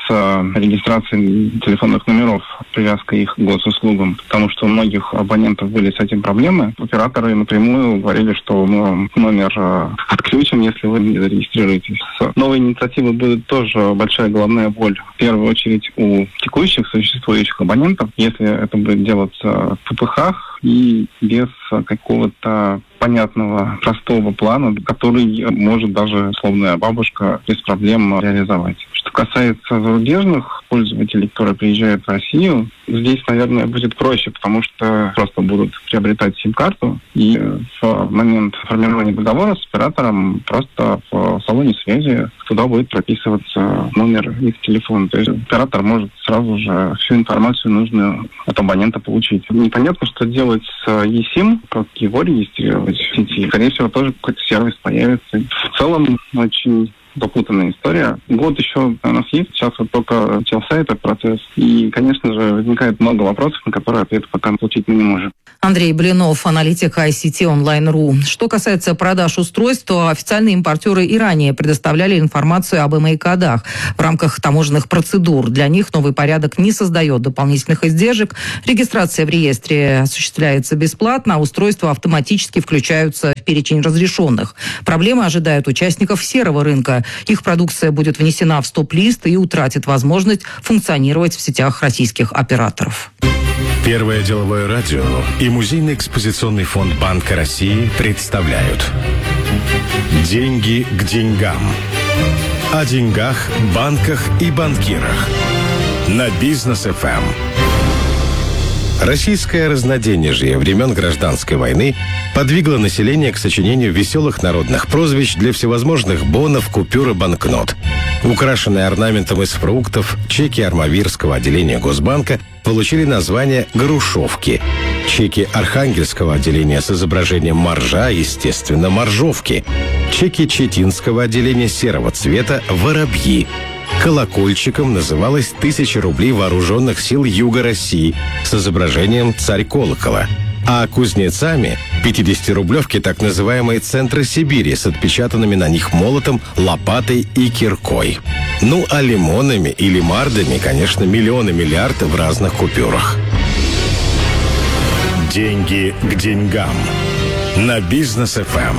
с регистрацией телефонных номеров, привязкой их к госуслугам, потому что у многих абонентов были с этим проблемы. Операторы напрямую говорили, что мы вам номер отключим, если вы не зарегистрируетесь. С новой инициативой будет тоже большая головная боль. В первую очередь у текущих существующих абонентов, если это будет делаться в ППХ и без какого-то понятного, простого плана, который может даже условная бабушка без проблем реализовать. Что касается зарубежных пользователей, которые приезжают в Россию, здесь, наверное, будет проще, потому что просто будут приобретать сим-карту, и в момент формирования договора с оператором просто в салоне связи туда будет прописываться номер их телефона. То есть оператор может сразу же всю информацию нужную от абонента получить. Непонятно, что делать с eSIM, как его регистрировать в сети. Скорее всего, тоже какой-то сервис появится. В целом, очень запутанная история. Год еще у нас есть, сейчас вот только начался этот процесс. И, конечно же, возникает много вопросов, на которые ответ пока получить мы не можем. Андрей Блинов, аналитик ай си ти онлайн точка ру. Что касается продаж устройств, то официальные импортеры и ранее предоставляли информацию об эм и кодах в рамках таможенных процедур. Для них новый порядок не создает дополнительных издержек. Регистрация в реестре осуществляется бесплатно, а устройства автоматически включаются в перечень разрешенных. Проблемы ожидают участников серого рынка. Их продукция будет внесена в стоп-лист и утратит возможность функционировать в сетях российских операторов. Первое деловое радио и Музейный экспозиционный фонд Банка России представляют «Деньги к деньгам». О деньгах, банках и банкирах. На Бизнес эф эм. Российское разноденежье времен Гражданской войны подвигло население к сочинению веселых народных прозвищ для всевозможных бонов, купюр и банкнот. Украшенные орнаментом из фруктов, чеки Армавирского отделения Госбанка получили название «грушовки». Чеки Архангельского отделения с изображением моржа, естественно, «моржовки». Чеки Читинского отделения серого цвета «воробьи». Колокольчиком называлась тысяча рублей вооруженных сил Юга России с изображением «Царь колокола». А кузнецами – пятидесятирублевки так называемые «Центры Сибири» с отпечатанными на них молотом, лопатой и киркой. Ну, а лимонами или мардами, конечно, миллионы-миллиарды в разных купюрах. Деньги к деньгам. На Бизнес эф эм.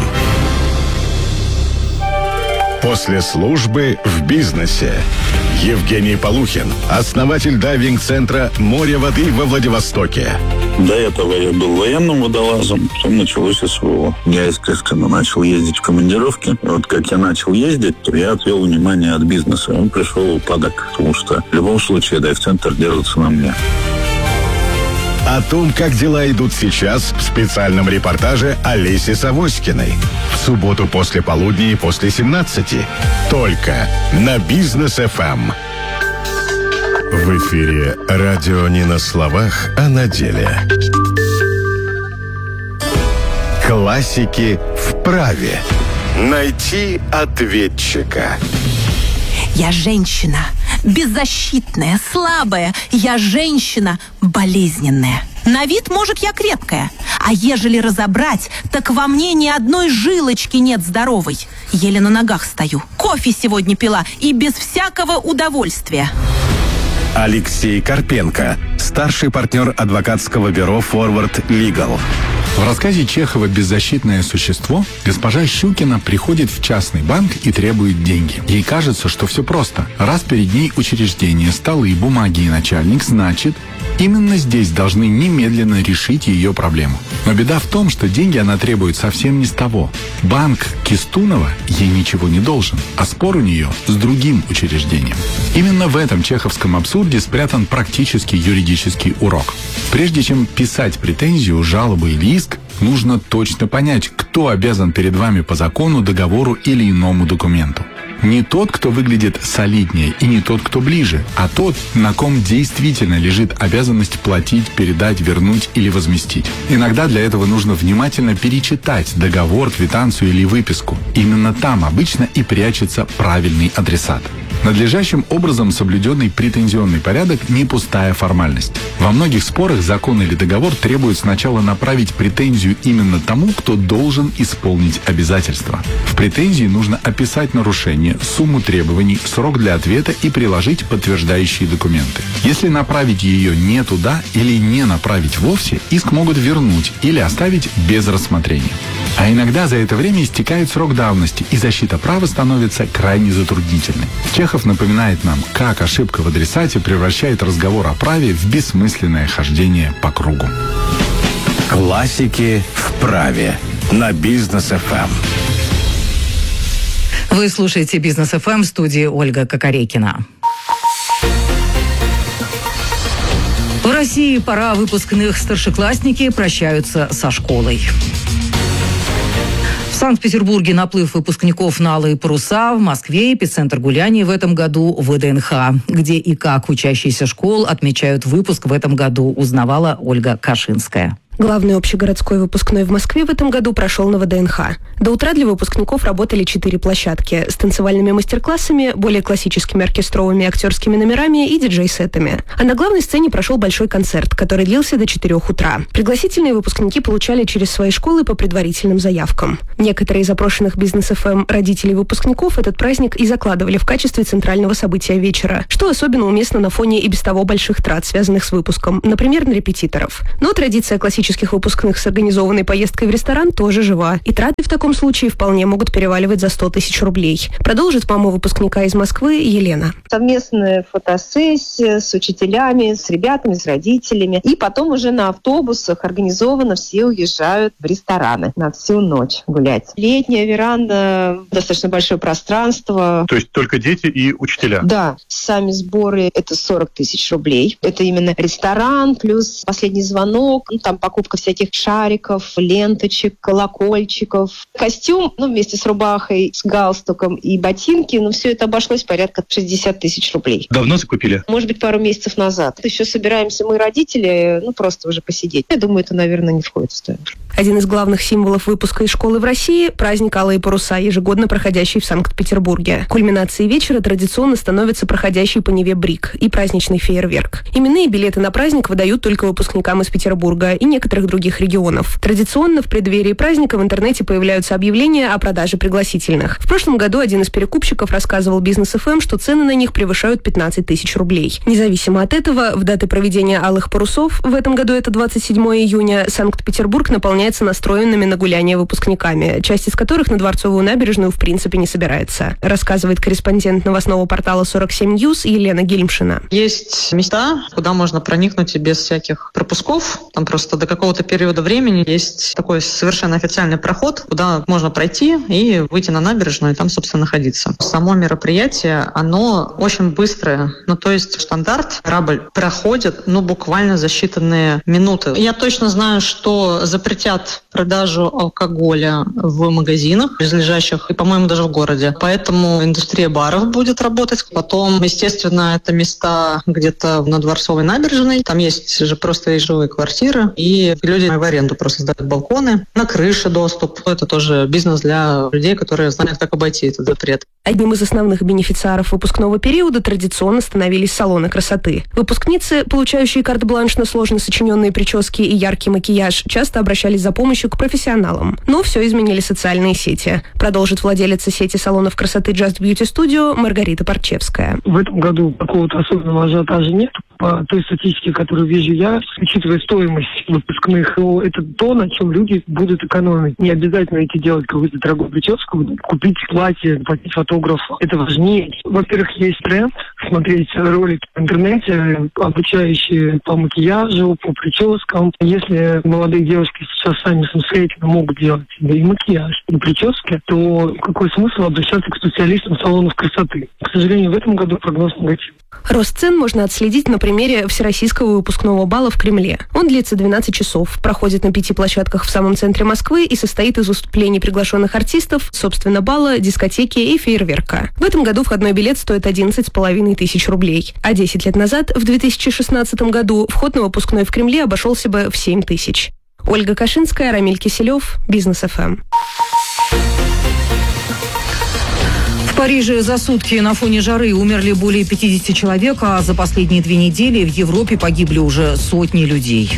После службы в бизнесе. Евгений Полухин, основатель дайвинг-центра «Море воды» во Владивостоке. До этого я был военным водолазом, потом началось СВО. Я, естественно, начал ездить в командировки. И вот как я начал ездить, то я отвел внимание от бизнеса. Он пришел упадок, потому что в любом случае дайв-центр держится на мне. О том, как дела идут сейчас, в специальном репортаже Олеси Савоськиной. В субботу после полудня и после семнадцати. Только на Бизнес эф эм. В эфире радио не на словах, а на деле. Классики в праве. Найти ответчика. Я женщина, беззащитная, слабая. Я женщина, болезненная. На вид, мужик, я крепкая. А ежели разобрать, так во мне ни одной жилочки нет здоровой. Еле на ногах стою. Кофе сегодня пила и без всякого удовольствия. Алексей Карпенко, старший партнер адвокатского бюро «Форвард Лигал». В рассказе Чехова «Беззащитное существо» госпожа Щукина приходит в частный банк и требует деньги. Ей кажется, что все просто. Раз перед ней учреждение, столы, бумаги и начальник, значит, именно здесь должны немедленно решить ее проблему. Но беда в том, что деньги она требует совсем не с того. Банк Кистунова ей ничего не должен, а спор у нее с другим учреждением. Именно в этом чеховском абсурде спрятан практический юридический урок. Прежде чем писать претензию, жалобу или иск, нужно точно понять, кто обязан перед вами по закону, договору или иному документу. Не тот, кто выглядит солиднее, и не тот, кто ближе, а тот, на ком действительно лежит обязанность платить, передать, вернуть или возместить. Иногда для этого нужно внимательно перечитать договор, квитанцию или выписку. Именно там обычно и прячется правильный адресат. Надлежащим образом соблюденный претензионный порядок не пустая формальность. Во многих спорах закон или договор требует сначала направить претензию именно тому, кто должен исполнить обязательства. В претензии нужно описать нарушение, сумму требований, срок для ответа и приложить подтверждающие документы. Если направить ее не туда или не направить вовсе, иск могут вернуть или оставить без рассмотрения. А иногда за это время истекает срок давности, и защита права становится крайне затруднительной. Чехов напоминает нам, как ошибка в адресате превращает разговор о праве в бессмысленное хождение по кругу. Классики в праве на Бизнес эф эм. Вы слушаете Бизнес эф эм, в студии Ольга Кокорекина. В России пора выпускных. Старшеклассники прощаются со школой. В Санкт-Петербурге наплыв выпускников на алые паруса, в Москве эпицентр гуляний в этом году вэ дэ эн ха. Где и как учащиеся школ отмечают выпуск в этом году, узнавала Ольга Кашинская. Главный общегородской выпускной в Москве в этом году прошел на вэ дэ эн ха. До утра для выпускников работали четыре площадки с танцевальными мастер-классами, более классическими оркестровыми актерскими номерами и диджей-сетами. А на главной сцене прошел большой концерт, который длился до четырех утра. Пригласительные выпускники получали через свои школы по предварительным заявкам. Некоторые из опрошенных Бизнес эф эм родителей выпускников этот праздник и закладывали в качестве центрального события вечера, что особенно уместно на фоне и без того больших трат, связанных с выпуском, например, на репетиторов. Но традиция классических выпускных с организованной поездкой в ресторан тоже жива, и траты в таком случае вполне могут переваливать за сто тысяч рублей. Продолжит мама выпускника из Москвы Елена. Совместная фотосессия с учителями, с ребятами, с родителями. И потом уже на автобусах организованно все уезжают в рестораны на всю ночь гулять. Летняя веранда, достаточно большое пространство. То есть только дети и учителя? Да. Сами сборы — это сорок тысяч рублей. Это именно ресторан плюс последний звонок, ну, там покупка всяких шариков, ленточек, колокольчиков. Костюм, ну, вместе с рубахой, с галстуком и ботинки, ну, все это обошлось порядка шестьдесят тысяч рублей. Давно закупили? Может быть, пару месяцев назад. Еще собираемся мы, родители, ну, просто уже посидеть. Я думаю, это, наверное, не входит в стоимость. Один из главных символов выпуска из школы в России – праздник «Алые паруса», ежегодно проходящий в Санкт-Петербурге. Кульминацией вечера традиционно становится проходящий по Неве брик и праздничный фейерверк. Именные билеты на праздник выдают только выпускникам из Петербурга и некоторых других регионов. Традиционно в преддверии праздника в интернете появляются объявления о продаже пригласительных. В прошлом году один из перекупщиков рассказывал Бизнес эф эм, что цены на них превышают пятнадцать тысяч рублей. Независимо от этого, в даты проведения «Алых парусов», в этом году это двадцать седьмого июня, Санкт-Петербург наполняется настроенными на гуляние выпускниками, часть из которых на Дворцовую набережную в принципе не собирается, рассказывает корреспондент новостного портала сорок семь ньюс Елена Гильмшина. Есть места, куда можно проникнуть и без всяких пропусков. Там просто до какого-то периода времени есть такой совершенно официальный проход, куда можно пройти и выйти на набережную и там, собственно, находиться. Само мероприятие, оно очень быстрое. Ну, то есть стандарт корабль проходит, ну, буквально за считанные минуты. Я точно знаю, что запретят продажу алкоголя в магазинах, близлежащих, и, по-моему, даже в городе. Поэтому индустрия баров будет работать. Потом, естественно, это места где-то на Дворцовой набережной. Там есть же просто и жилые квартиры, и люди в аренду просто сдают балконы. На крыше доступ. Это тоже бизнес для людей, которые знают, как обойти этот запрет. Одним из основных бенефициаров выпускного периода традиционно становились салоны красоты. Выпускницы, получающие карт-бланш на сложно сочиненные прически и яркий макияж, часто обращались за помощью к профессионалам. Но все изменили социальные сети. Продолжит владелица сети салонов красоты Just Beauty Studio Маргарита Парчевская. В этом году какого-то особенного ажиотажа нет. По той статистике, которую вижу я, учитывая стоимость выпускных, то это то, на чем люди будут экономить. Не обязательно идти делать какую-то дорогую прическу, купить платье, платить фотографу. Это важнее. Во-первых, есть тренд смотреть ролики в интернете, обучающие по макияжу, по прическам. Если молодые девушки сейчас сами самостоятельно могут делать себе и макияж, и прически, то какой смысл обращаться к специалистам салонов красоты? К сожалению, в этом году прогноз негативный. Рост цен можно отследить на примере Всероссийского выпускного бала в Кремле. Он длится двенадцать часов, проходит на пяти площадках в самом центре Москвы и состоит из выступлений приглашенных артистов, собственно, бала, дискотеки и фейерверка. В этом году входной билет стоит одиннадцать с половиной тысяч рублей. А десять лет назад, в две тысячи шестнадцатом году, вход на выпускной в Кремле обошелся бы в семь тысяч. Ольга Кашинская, Рамиль Киселев, Бизнес эф эм. В Париже за сутки на фоне жары умерли более пятидесяти человек, а за последние две недели в Европе погибли уже сотни людей.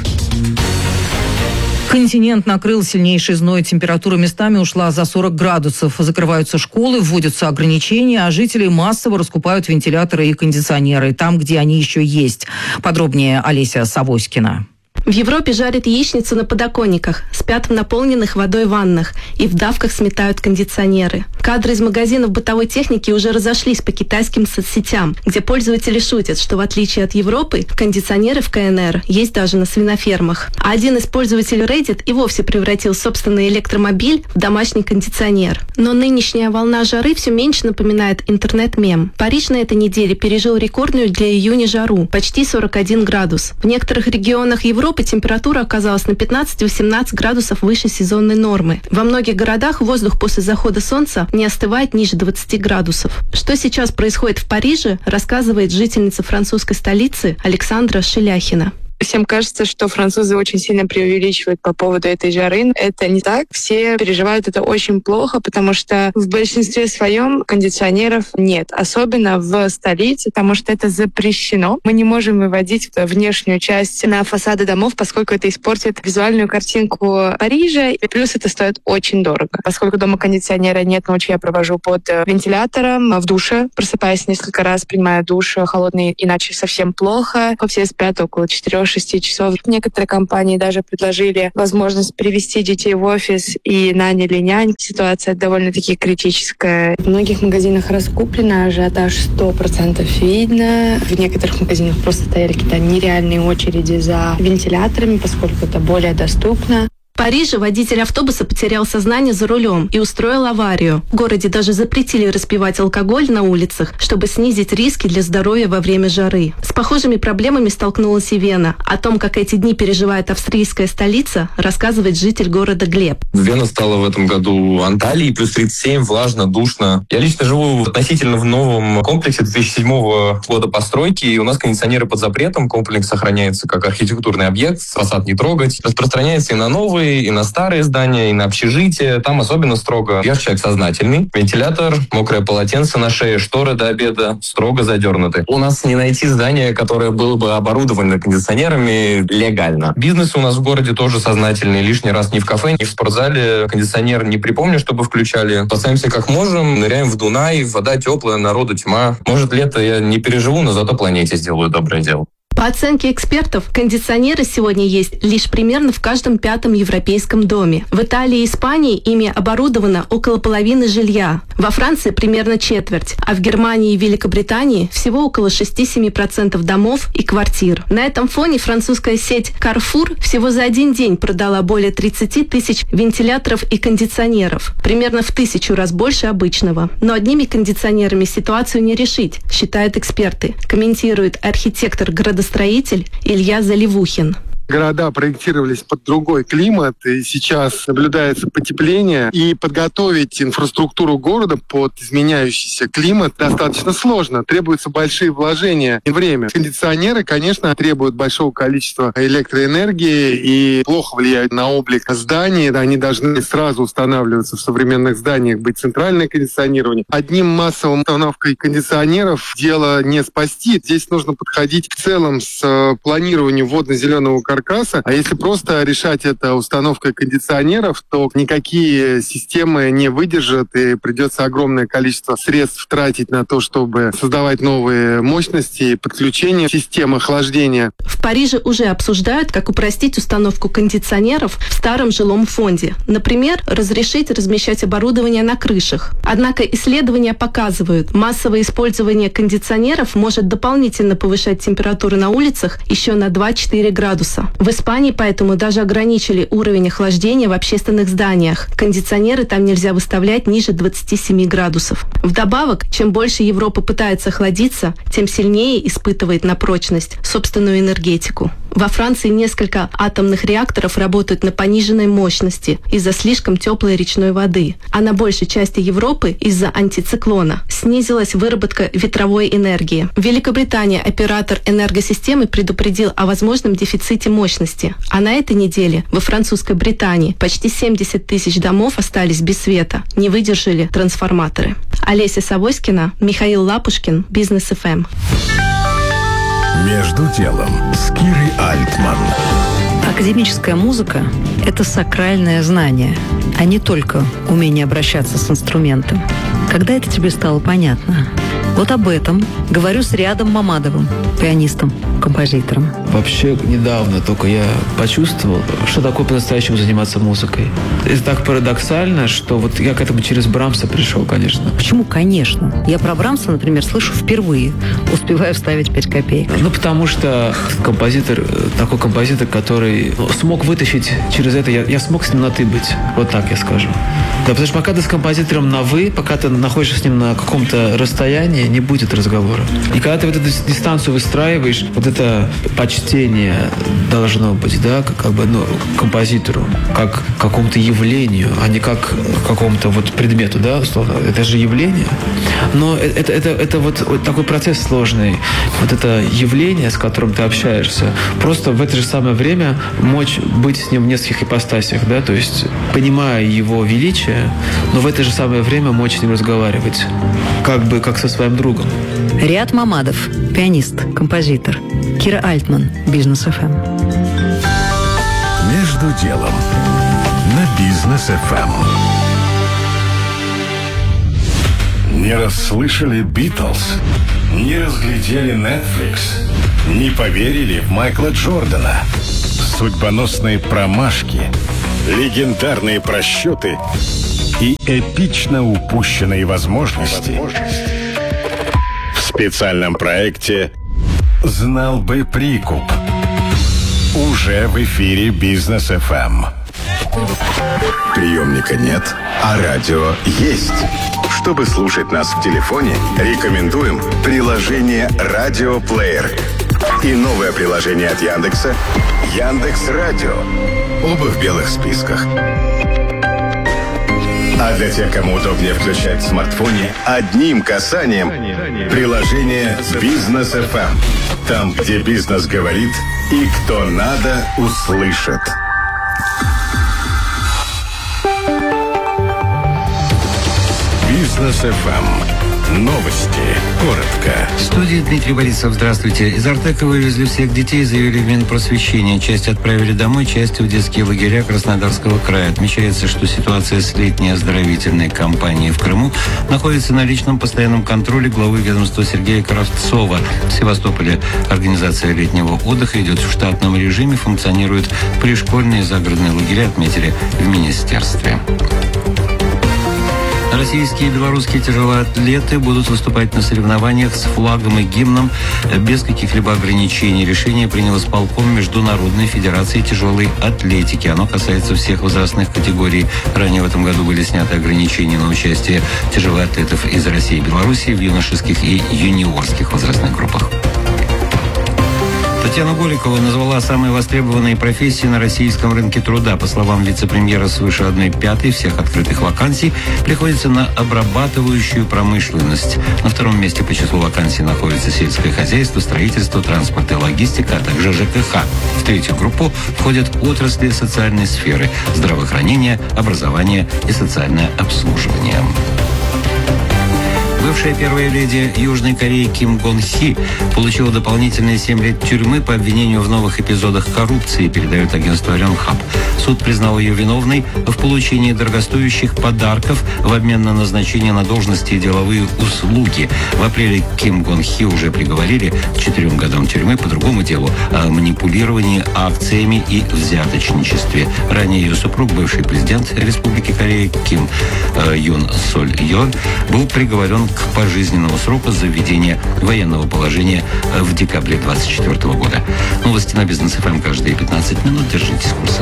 Континент накрыл сильнейший зной. Температура местами ушла за сорок градусов. Закрываются школы, вводятся ограничения, а жители массово раскупают вентиляторы и кондиционеры там, где они еще есть. Подробнее Олеся Савоськина. В Европе жарят яичницу на подоконниках, спят в наполненных водой ваннах и в давках сметают кондиционеры. Кадры из магазинов бытовой техники уже разошлись по китайским соцсетям, где пользователи шутят, что в отличие от Европы, кондиционеры в ка эн эр есть даже на свинофермах. А один из пользователей Reddit и вовсе превратил собственный электромобиль в домашний кондиционер. Но нынешняя волна жары все меньше напоминает интернет-мем. Париж на этой неделе пережил рекордную для июня жару – почти сорок один градус. В некоторых регионах Европы температура оказалась на пятнадцать-восемнадцать градусов выше сезонной нормы. Во многих городах воздух после захода солнца не остывает ниже двадцати градусов. Что сейчас происходит в Париже, рассказывает жительница французской столицы Александра Шеляхина. Всем кажется, что французы очень сильно преувеличивают по поводу этой жары. Это не так. Все переживают это очень плохо, потому что в большинстве своем кондиционеров нет. Особенно в столице, потому что это запрещено. Мы не можем выводить внешнюю часть на фасады домов, поскольку это испортит визуальную картинку Парижа. И плюс это стоит очень дорого. Поскольку дома кондиционера нет, ночью я провожу под вентилятором в душе. Просыпаясь несколько раз, принимаю душ холодный, иначе совсем плохо. Все спят около четырех-шести часов. Некоторые компании даже предложили возможность привести детей в офис и наняли нянь. Ситуация довольно-таки критическая. В многих магазинах раскуплено, ажиотаж сто процентов видно. В некоторых магазинах просто стояли какие-то нереальные очереди за вентиляторами, поскольку это более доступно. В Париже водитель автобуса потерял сознание за рулем и устроил аварию. В городе даже запретили распивать алкоголь на улицах, чтобы снизить риски для здоровья во время жары. С похожими проблемами столкнулась и Вена. О том, как эти дни переживает австрийская столица, рассказывает житель города Глеб. Вена стала в этом году Анталией, плюс тридцать семь, влажно, душно. Я лично живу относительно в новом комплексе две тысячи седьмого года постройки, и у нас кондиционеры под запретом. Комплекс сохраняется как архитектурный объект, фасад не трогать. Распространяется и на новые, и на старые здания, и на общежитие. Там особенно строго. Я человек сознательный. Вентилятор, мокрое полотенце на шее, шторы до обеда строго задернуты. У нас не найти здание, которое было бы оборудовано кондиционерами легально. Бизнес у нас в городе тоже сознательный. Лишний раз ни в кафе, ни в спортзале кондиционер не припомню, чтобы включали. Спасаемся как можем, ныряем в Дунай, вода теплая, народу тьма. Может, лето я не переживу, но зато планете сделаю доброе дело. По оценке экспертов, кондиционеры сегодня есть лишь примерно в каждом пятом европейском доме. В Италии и Испании ими оборудовано около половины жилья. Во Франции примерно четверть, а в Германии и Великобритании всего около шесть-семь процентов домов и квартир. На этом фоне французская сеть Carrefour всего за один день продала более тридцати тысяч вентиляторов и кондиционеров. Примерно в тысячу раз больше обычного. Но одними кондиционерами ситуацию не решить, считают эксперты, комментирует архитектор градостроитель строитель Илья Заливухин. Города проектировались под другой климат, и сейчас наблюдается потепление. И подготовить инфраструктуру города под изменяющийся климат достаточно сложно. Требуются большие вложения и время. Кондиционеры, конечно, требуют большого количества электроэнергии и плохо влияют на облик зданий. Они должны сразу устанавливаться в современных зданиях, быть центральное кондиционирование. Одним массовым установкой кондиционеров дело не спасти. Здесь нужно подходить в целом с планированием водно-зеленого каркаса. А если просто решать это установкой кондиционеров, то никакие системы не выдержат, и придется огромное количество средств тратить на то, чтобы создавать новые мощности и подключение системы охлаждения. В Париже уже обсуждают, как упростить установку кондиционеров в старом жилом фонде. Например, разрешить размещать оборудование на крышах. Однако исследования показывают, массовое использование кондиционеров может дополнительно повышать температуру на улицах еще на два-четыре градуса. В Испании поэтому даже ограничили уровень охлаждения в общественных зданиях. Кондиционеры там нельзя выставлять ниже двадцати семи градусов. Вдобавок, чем больше Европа пытается охладиться, тем сильнее испытывает на прочность собственную энергетику. Во Франции несколько атомных реакторов работают на пониженной мощности из-за слишком теплой речной воды, а на большей части Европы из-за антициклона. снизилась выработка ветровой энергии. В Великобритании оператор энергосистемы предупредил о возможном дефиците мощности. А на этой неделе во французской Британии почти семьдесят тысяч домов остались без света, не выдержали трансформаторы. Олеся Савоськина, Михаил Лапушкин, Бизнес эф эм. Между делом с Кирой Альтман. Академическая музыка – это сакральное знание, а не только умение обращаться с инструментом. Когда это тебе стало понятно? Вот об этом говорю с Риадом Мамадовым, пианистом, композитором. Вообще, недавно только я почувствовал, что такое по-настоящему заниматься музыкой. Это так парадоксально, что вот я к этому через Брамса пришел, конечно. Почему «конечно»? Я про Брамса, например, слышу впервые, успеваю вставить пять копеек. Ну, потому что композитор, такой композитор, который смог вытащить через это, я, я смог с ним на «ты» быть. Вот так я скажу. Да, потому что пока ты с композитором на «вы», пока ты находишься с ним на каком-то расстоянии, не будет разговора. И когда ты вот эту дистанцию выстраиваешь, вот это почтение должно быть, да, как, как бы, ну, к композитору, как к какому-то явлению, а не как к какому-то вот предмету, да, условно. Это же явление. Но это, это, это вот, вот такой процесс сложный. Вот это явление, с которым ты общаешься, просто в это же самое время мочь быть с ним в нескольких ипостасях, да, то есть понимая его величие, но в это же самое время мочь с ним разговаривать, как бы как со своим другом. Риад Мамадов, пианист, композитор. Кира Альтман, Бизнес эф эм. Между делом на Бизнес эф эм. Не расслышали Битлз, не разглядели Netflix, не поверили в Майкла Джордана. Судьбоносные промашки, легендарные просчеты и эпично упущенные возможности. В специальном проекте «Знал бы прикуп». Уже в эфире Бизнес эф эм. Приемника нет, а радио есть. Чтобы слушать нас в телефоне, рекомендуем приложение «Радиоплеер» и новое приложение от Яндекса «Яндекс.Радио». Оба в белых списках. А для тех, кому удобнее включать в смартфоне, одним касанием приложение «Бизнес эф эм». Там, где бизнес говорит и кто надо, услышит. Бизнес эф эм. Новости. Коротко. В студии Дмитрий Борисов. Здравствуйте. Из Артека вывезли всех детей, заявили в Минпросвещения. Часть отправили домой, часть в детские лагеря Краснодарского края. Отмечается, что ситуация с летней оздоровительной кампанией в Крыму находится на личном постоянном контроле главы ведомства Сергея Кравцова. В Севастополе организация летнего отдыха идет в штатном режиме, функционируют пришкольные загородные лагеря, отметили в министерстве. Российские и белорусские тяжелоатлеты будут выступать на соревнованиях с флагом и гимном без каких-либо ограничений. Решение принял исполком Международной федерации тяжелой атлетики. Оно касается всех возрастных категорий. Ранее в этом году были сняты ограничения на участие тяжелоатлетов из России и Беларуси в юношеских и юниорских возрастных группах. Татьяна Голикова назвала самые востребованные профессии на российском рынке труда. По словам вице-премьера, свыше одной пятой всех открытых вакансий приходится на обрабатывающую промышленность. На втором месте по числу вакансий находится сельское хозяйство, строительство, транспорт и логистика, а также ЖКХ. В третью группу входят отрасли социальной сферы, здравоохранение, образование и социальное обслуживание. Бывшая первая леди Южной Кореи Ким Гон Хи получила дополнительные семь лет тюрьмы по обвинению в новых эпизодах коррупции, передает агентство Рёнхаб. Суд признал ее виновной в получении дорогостоящих подарков в обмен на назначение на должности и деловые услуги. В апреле Ким Гон Хи уже приговорили к четырем годам тюрьмы по другому делу о манипулировании акциями и взяточничестве. Ранее ее супруг, бывший президент Республики Корея Ким э, Юн Соль Йон, был приговорен к пожизненному сроку за введение военного положения в декабре двадцать четвёртого года. Новости на Бизнес эф эм каждые пятнадцать минут. Держитесь курса.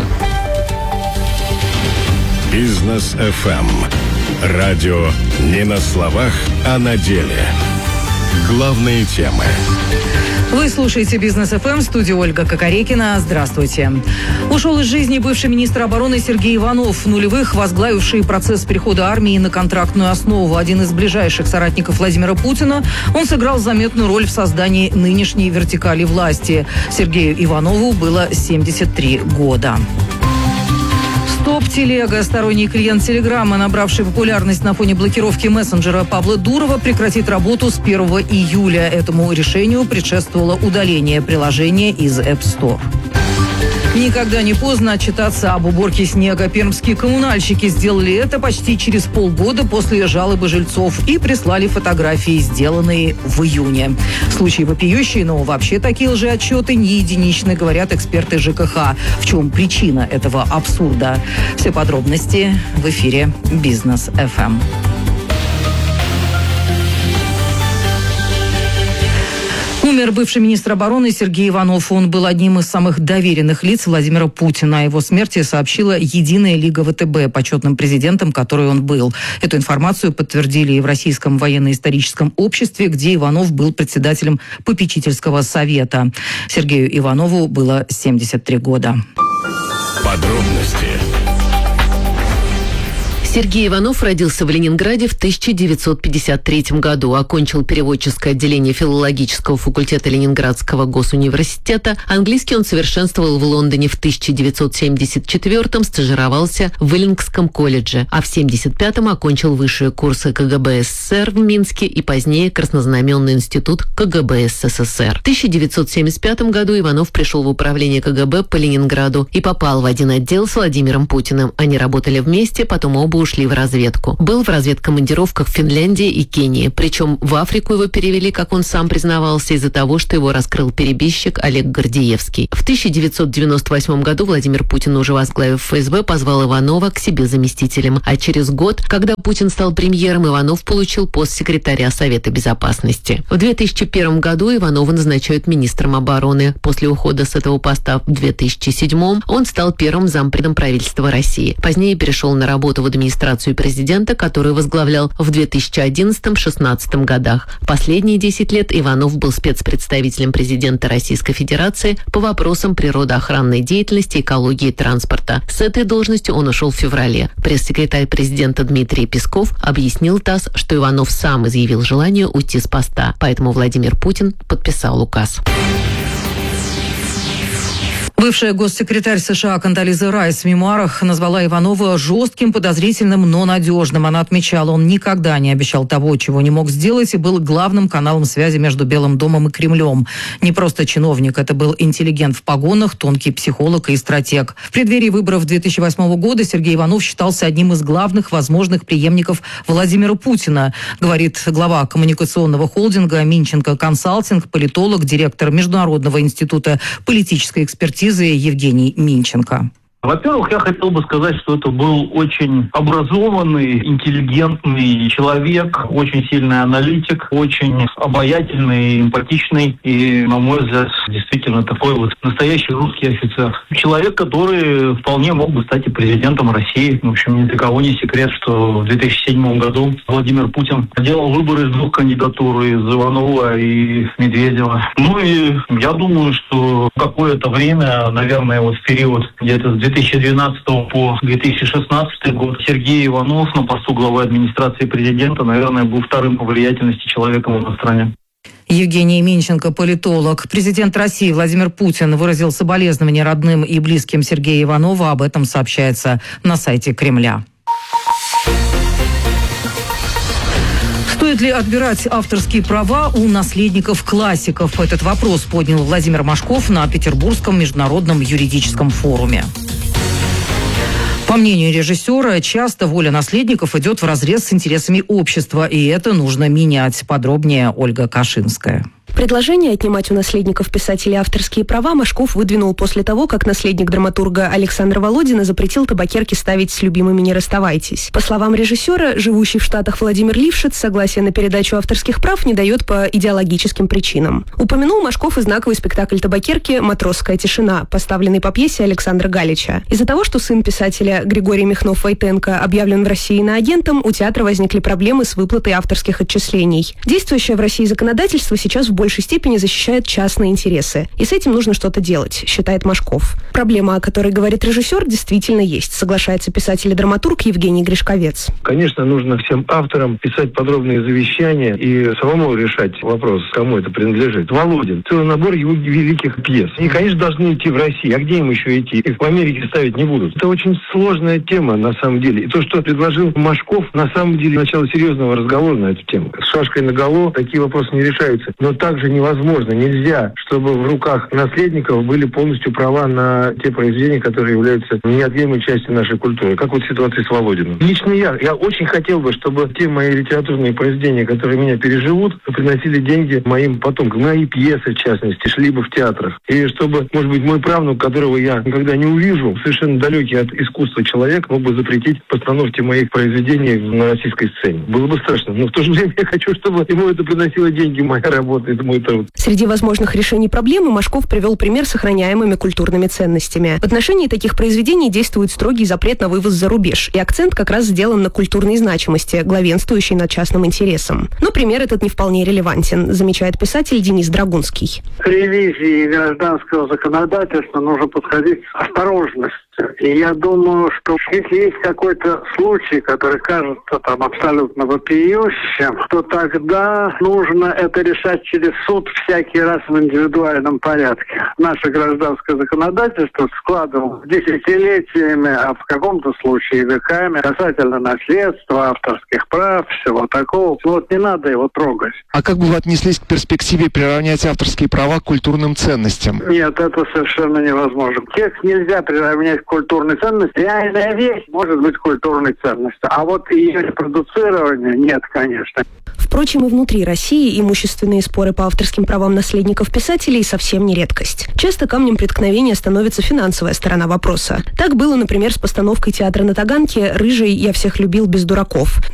Бизнес эф эм. Радио не на словах, а на деле. Главные темы. Вы слушаете «Бизнес эф эм», студия Ольга Кокорекина. Здравствуйте. Ушел из жизни бывший министр обороны Сергей Иванов, в нулевых возглавивший процесс перехода армии на контрактную основу. Один из ближайших соратников Владимира Путина, он сыграл заметную роль в создании нынешней вертикали власти. Сергею Иванову было семьдесят три года. Стоп-телега, сторонний клиент Телеграма, набравший популярность на фоне блокировки мессенджера Павла Дурова, прекратит работу с первого июля. Этому решению предшествовало удаление приложения из App Store. Никогда не поздно отчитаться об уборке снега. Пермские коммунальщики сделали это почти через полгода после жалобы жильцов и прислали фотографии, сделанные в июне. Случаи вопиющие, но вообще такие лжеотчеты не единичны, говорят эксперты ЖКХ. В чем причина этого абсурда? Все подробности в эфире «Бизнес эф эм». Умер бывший министр обороны Сергей Иванов. Он был одним из самых доверенных лиц Владимира Путина. О его смерти сообщила Единая Лига ВТБ, почетным президентом, который он был. Эту информацию подтвердили и в Российском военно-историческом обществе, где Иванов был председателем попечительского совета. Сергею Иванову было семьдесят три года. Подробности. Сергей Иванов родился в Ленинграде в тысяча девятьсот пятьдесят третьем году, окончил переводческое отделение филологического факультета Ленинградского госуниверситета. Английский он совершенствовал в Лондоне в тысяча девятьсот семьдесят четвёртом, стажировался в Эллингском колледже, а в семьдесят пятом окончил высшие курсы ка гэ бэ эс эс эс эр в Минске и позднее Краснознаменный институт ка гэ бэ эс эс эс эр. В тысяча девятьсот семьдесят пятом году Иванов пришел в управление ка гэ бэ по Ленинграду и попал в один отдел с Владимиром Путиным. Они работали вместе, потом оба ушли в разведку. Был в разведкомандировках в Финляндии и Кении. Причем в Африку его перевели, как он сам признавался, из-за того, что его раскрыл перебежчик Олег Гордеевский. В тысяча девятьсот девяносто восьмом году Владимир Путин, уже возглавив эф эс бэ, позвал Иванова к себе заместителем. А через год, когда Путин стал премьером, Иванов получил пост секретаря Совета Безопасности. В две тысячи первом году Иванова назначают министром обороны. После ухода с этого поста в две тысячи седьмом он стал первым зампредом правительства России. Позднее перешел на работу в администрацию президента, который возглавлял в две тысячи одиннадцатом-шестнадцатом годах. Последние десять лет Иванов был спецпредставителем президента Российской Федерации по вопросам природоохранной деятельности, экологии и транспорта. С этой должности он ушел в феврале. Пресс-секретарь президента Дмитрий Песков объяснил ТАСС, что Иванов сам изъявил желание уйти с поста, поэтому Владимир Путин подписал указ. Бывшая госсекретарь США Кондолиза Райс в мемуарах назвала Иванова жестким, подозрительным, но надежным. Она отмечала, он никогда не обещал того, чего не мог сделать, и был главным каналом связи между Белым домом и Кремлем. Не просто чиновник, это был интеллигент в погонах, тонкий психолог и стратег. В преддверии выборов две тысячи восьмого года Сергей Иванов считался одним из главных возможных преемников Владимира Путина, говорит глава коммуникационного холдинга «Минченко Консалтинг», политолог, директор Международного института политической экспертизы Евгений Минченко. Во-первых, я хотел бы сказать, что это был очень образованный, интеллигентный человек, очень сильный аналитик, очень обаятельный, эмпатичный и, на мой взгляд, действительно такой вот настоящий русский офицер. Человек, который вполне мог бы стать и президентом России. В общем, ни для кого не секрет, что в две тысячи седьмом году Владимир Путин делал выборы из двух кандидатур, из Иванова и Медведева. Ну и я думаю, что какое-то время, наверное, вот в период где-то с две тысячи двенадцатого по две тысячи шестнадцатый год Сергей Иванов на посту главы администрации президента, наверное, был вторым по влиятельности человеком в стране. Евгений Минченко, политолог. Президент России Владимир Путин выразил соболезнования родным и близким Сергея Иванова. Об этом сообщается на сайте Кремля. Стоит ли отбирать авторские права у наследников классиков? Этот вопрос поднял Владимир Машков на Петербургском международном юридическом форуме. По мнению режиссера, часто воля наследников идет вразрез с интересами общества, и это нужно менять. Подробнее Ольга Кашинская. Предложение отнимать у наследников писателей авторские права Машков выдвинул после того, как наследник драматурга Александра Володина запретил табакерке ставить «С любимыми не расставайтесь». По словам режиссера, живущий в Штатах Владимир Лившиц согласия на передачу авторских прав не дает по идеологическим причинам. Упомянул Машков и знаковый спектакль табакерки «Матросская тишина», поставленный по пьесе Александра Галича. Из-за того, что сын писателя Григорий Михнов-Войтенко объявлен в России иноагентом, у театра возникли проблемы с выплатой авторских отчислений. Действующее в России законодательство сейчас в большей степени защищает частные интересы. И с этим нужно что-то делать, считает Машков. Проблема, о которой говорит режиссер, действительно есть, соглашается писатель и драматург Евгений Гришковец. Конечно, нужно всем авторам писать подробные завещания и самому решать вопрос, кому это принадлежит. Володин. Целый набор его великих пьес. И, конечно, должны идти в Россию. А где им еще идти? Их в Америке ставить не будут. Это очень сложная тема, на самом деле. И то, что предложил Машков, на самом деле, начало серьезного разговора на эту тему. С шашкой наголо такие вопросы не решаются. Но также невозможно, нельзя, чтобы в руках наследников были полностью права на те произведения, которые являются неотъемлемой частью нашей культуры. Как вот ситуация с Володиным. Лично я, я очень хотел бы, чтобы те мои литературные произведения, которые меня переживут, приносили деньги моим потомкам. Мои пьесы, в частности, шли бы в театрах. И чтобы, может быть, мой правнук, которого я никогда не увижу, совершенно далекий от искусства человек, мог бы запретить постановки моих произведений на российской сцене. Было бы страшно. Но в то же время я хочу, чтобы ему это приносило деньги, моя работа, это мой труд. Среди возможных решений проблемы Машков привел пример с охраняемыми культурными ценностями. В отношении таких произведений действует строгий запрет на вывоз за рубеж. И акцент как раз сделан на культурной значимости, главенствующей над частным интересом. Но пример этот не вполне релевантен, замечает писатель Денис Драгунский. К ревизии гражданского законодательства нужно подходить с осторожностью. И я думаю, что если есть какой-то случай, который кажется там абсолютно вопиющим, то тогда нужно это решать через суд всякий раз в индивидуальном порядке. Наше гражданское законодательство складывалось десятилетиями, а в каком-то случае веками, касательно наследства, авторских прав, всего такого. Вот не надо его трогать. А как бы вы отнеслись к перспективе приравнять авторские права к культурным ценностям? Нет, это совершенно невозможно. Текст нельзя приравнять к культурной ценности. Реальная вещь может быть культурной ценностью, а вот ее репродуцирование нет, конечно. Впрочем, и внутри России имущественные споры по авторским правам наследников писателей совсем не редкость. Часто камнем преткновения становится финансовая сторона вопроса. Так было, например, с постановкой театра на Таганке «Рыжий, я всех любил без дураков».